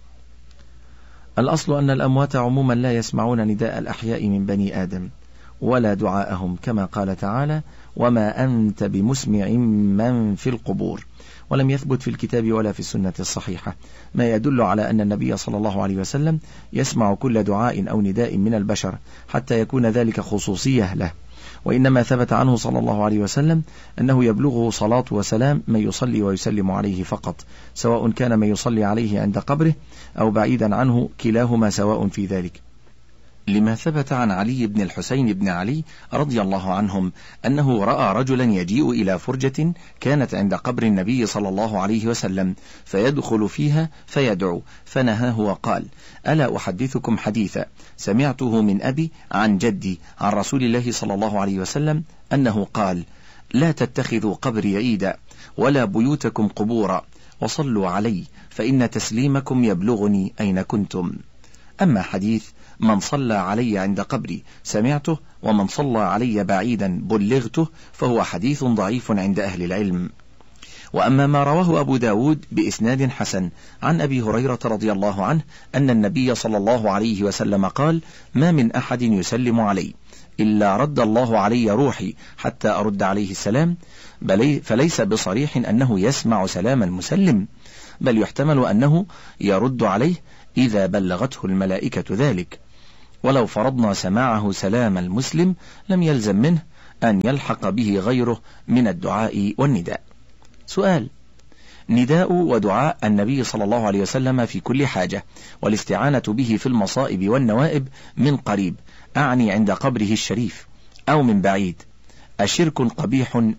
الأصل أن الأموات عموما لا يسمعون نداء الأحياء من بني آدم ولا دعاءهم، كما قال تعالى: وما أنت بمسمع من في القبور. ولم يثبت في الكتاب ولا في السنة الصحيحة ما يدل على أن النبي صلى الله عليه وسلم يسمع كل دعاء أو نداء من البشر حتى يكون ذلك خصوصية له، وإنما ثبت عنه صلى الله عليه وسلم أنه يبلغه صلاة وسلام من يصلي ويسلم عليه فقط، سواء كان من يصلي عليه عند قبره أو بعيدا عنه، كلاهما سواء في ذلك، لما ثبت عن علي بن الحسين بن علي رضي الله عنهم أنه رأى رجلا يجيء إلى فرجة كانت عند قبر النبي صلى الله عليه وسلم فيدخل فيها فيدعو، فنهاه وقال: ألا أحدثكم حديثا سمعته من أبي عن جدي عن رسول الله صلى الله عليه وسلم أنه قال: لا تتخذوا قبري عيدا ولا بيوتكم قبورا، وصلوا علي فإن تسليمكم يبلغني أين كنتم. أما حديث من صلى علي عند قبري سمعته ومن صلى علي بعيدا بلغته فهو حديث ضعيف عند أهل العلم. وأما ما رواه أبو داود بإسناد حسن عن أبي هريرة رضي الله عنه أن النبي صلى الله عليه وسلم قال: ما من أحد يسلم علي إلا رد الله علي روحي حتى أرد عليه السلام، بل فليس بصريح أنه يسمع سلام المسلم، بل يحتمل أنه يرد عليه إذا بلغته الملائكة ذلك. ولو فرضنا سماعه سلام المسلم لم يلزم منه أن يلحق به غيره من الدعاء والنداء. سؤال: نداء ودعاء النبي صلى الله عليه وسلم في كل حاجة والاستعانة به في المصائب والنوائب من قريب، أعني عند قبره الشريف، أو من بعيد، أشرك قبيح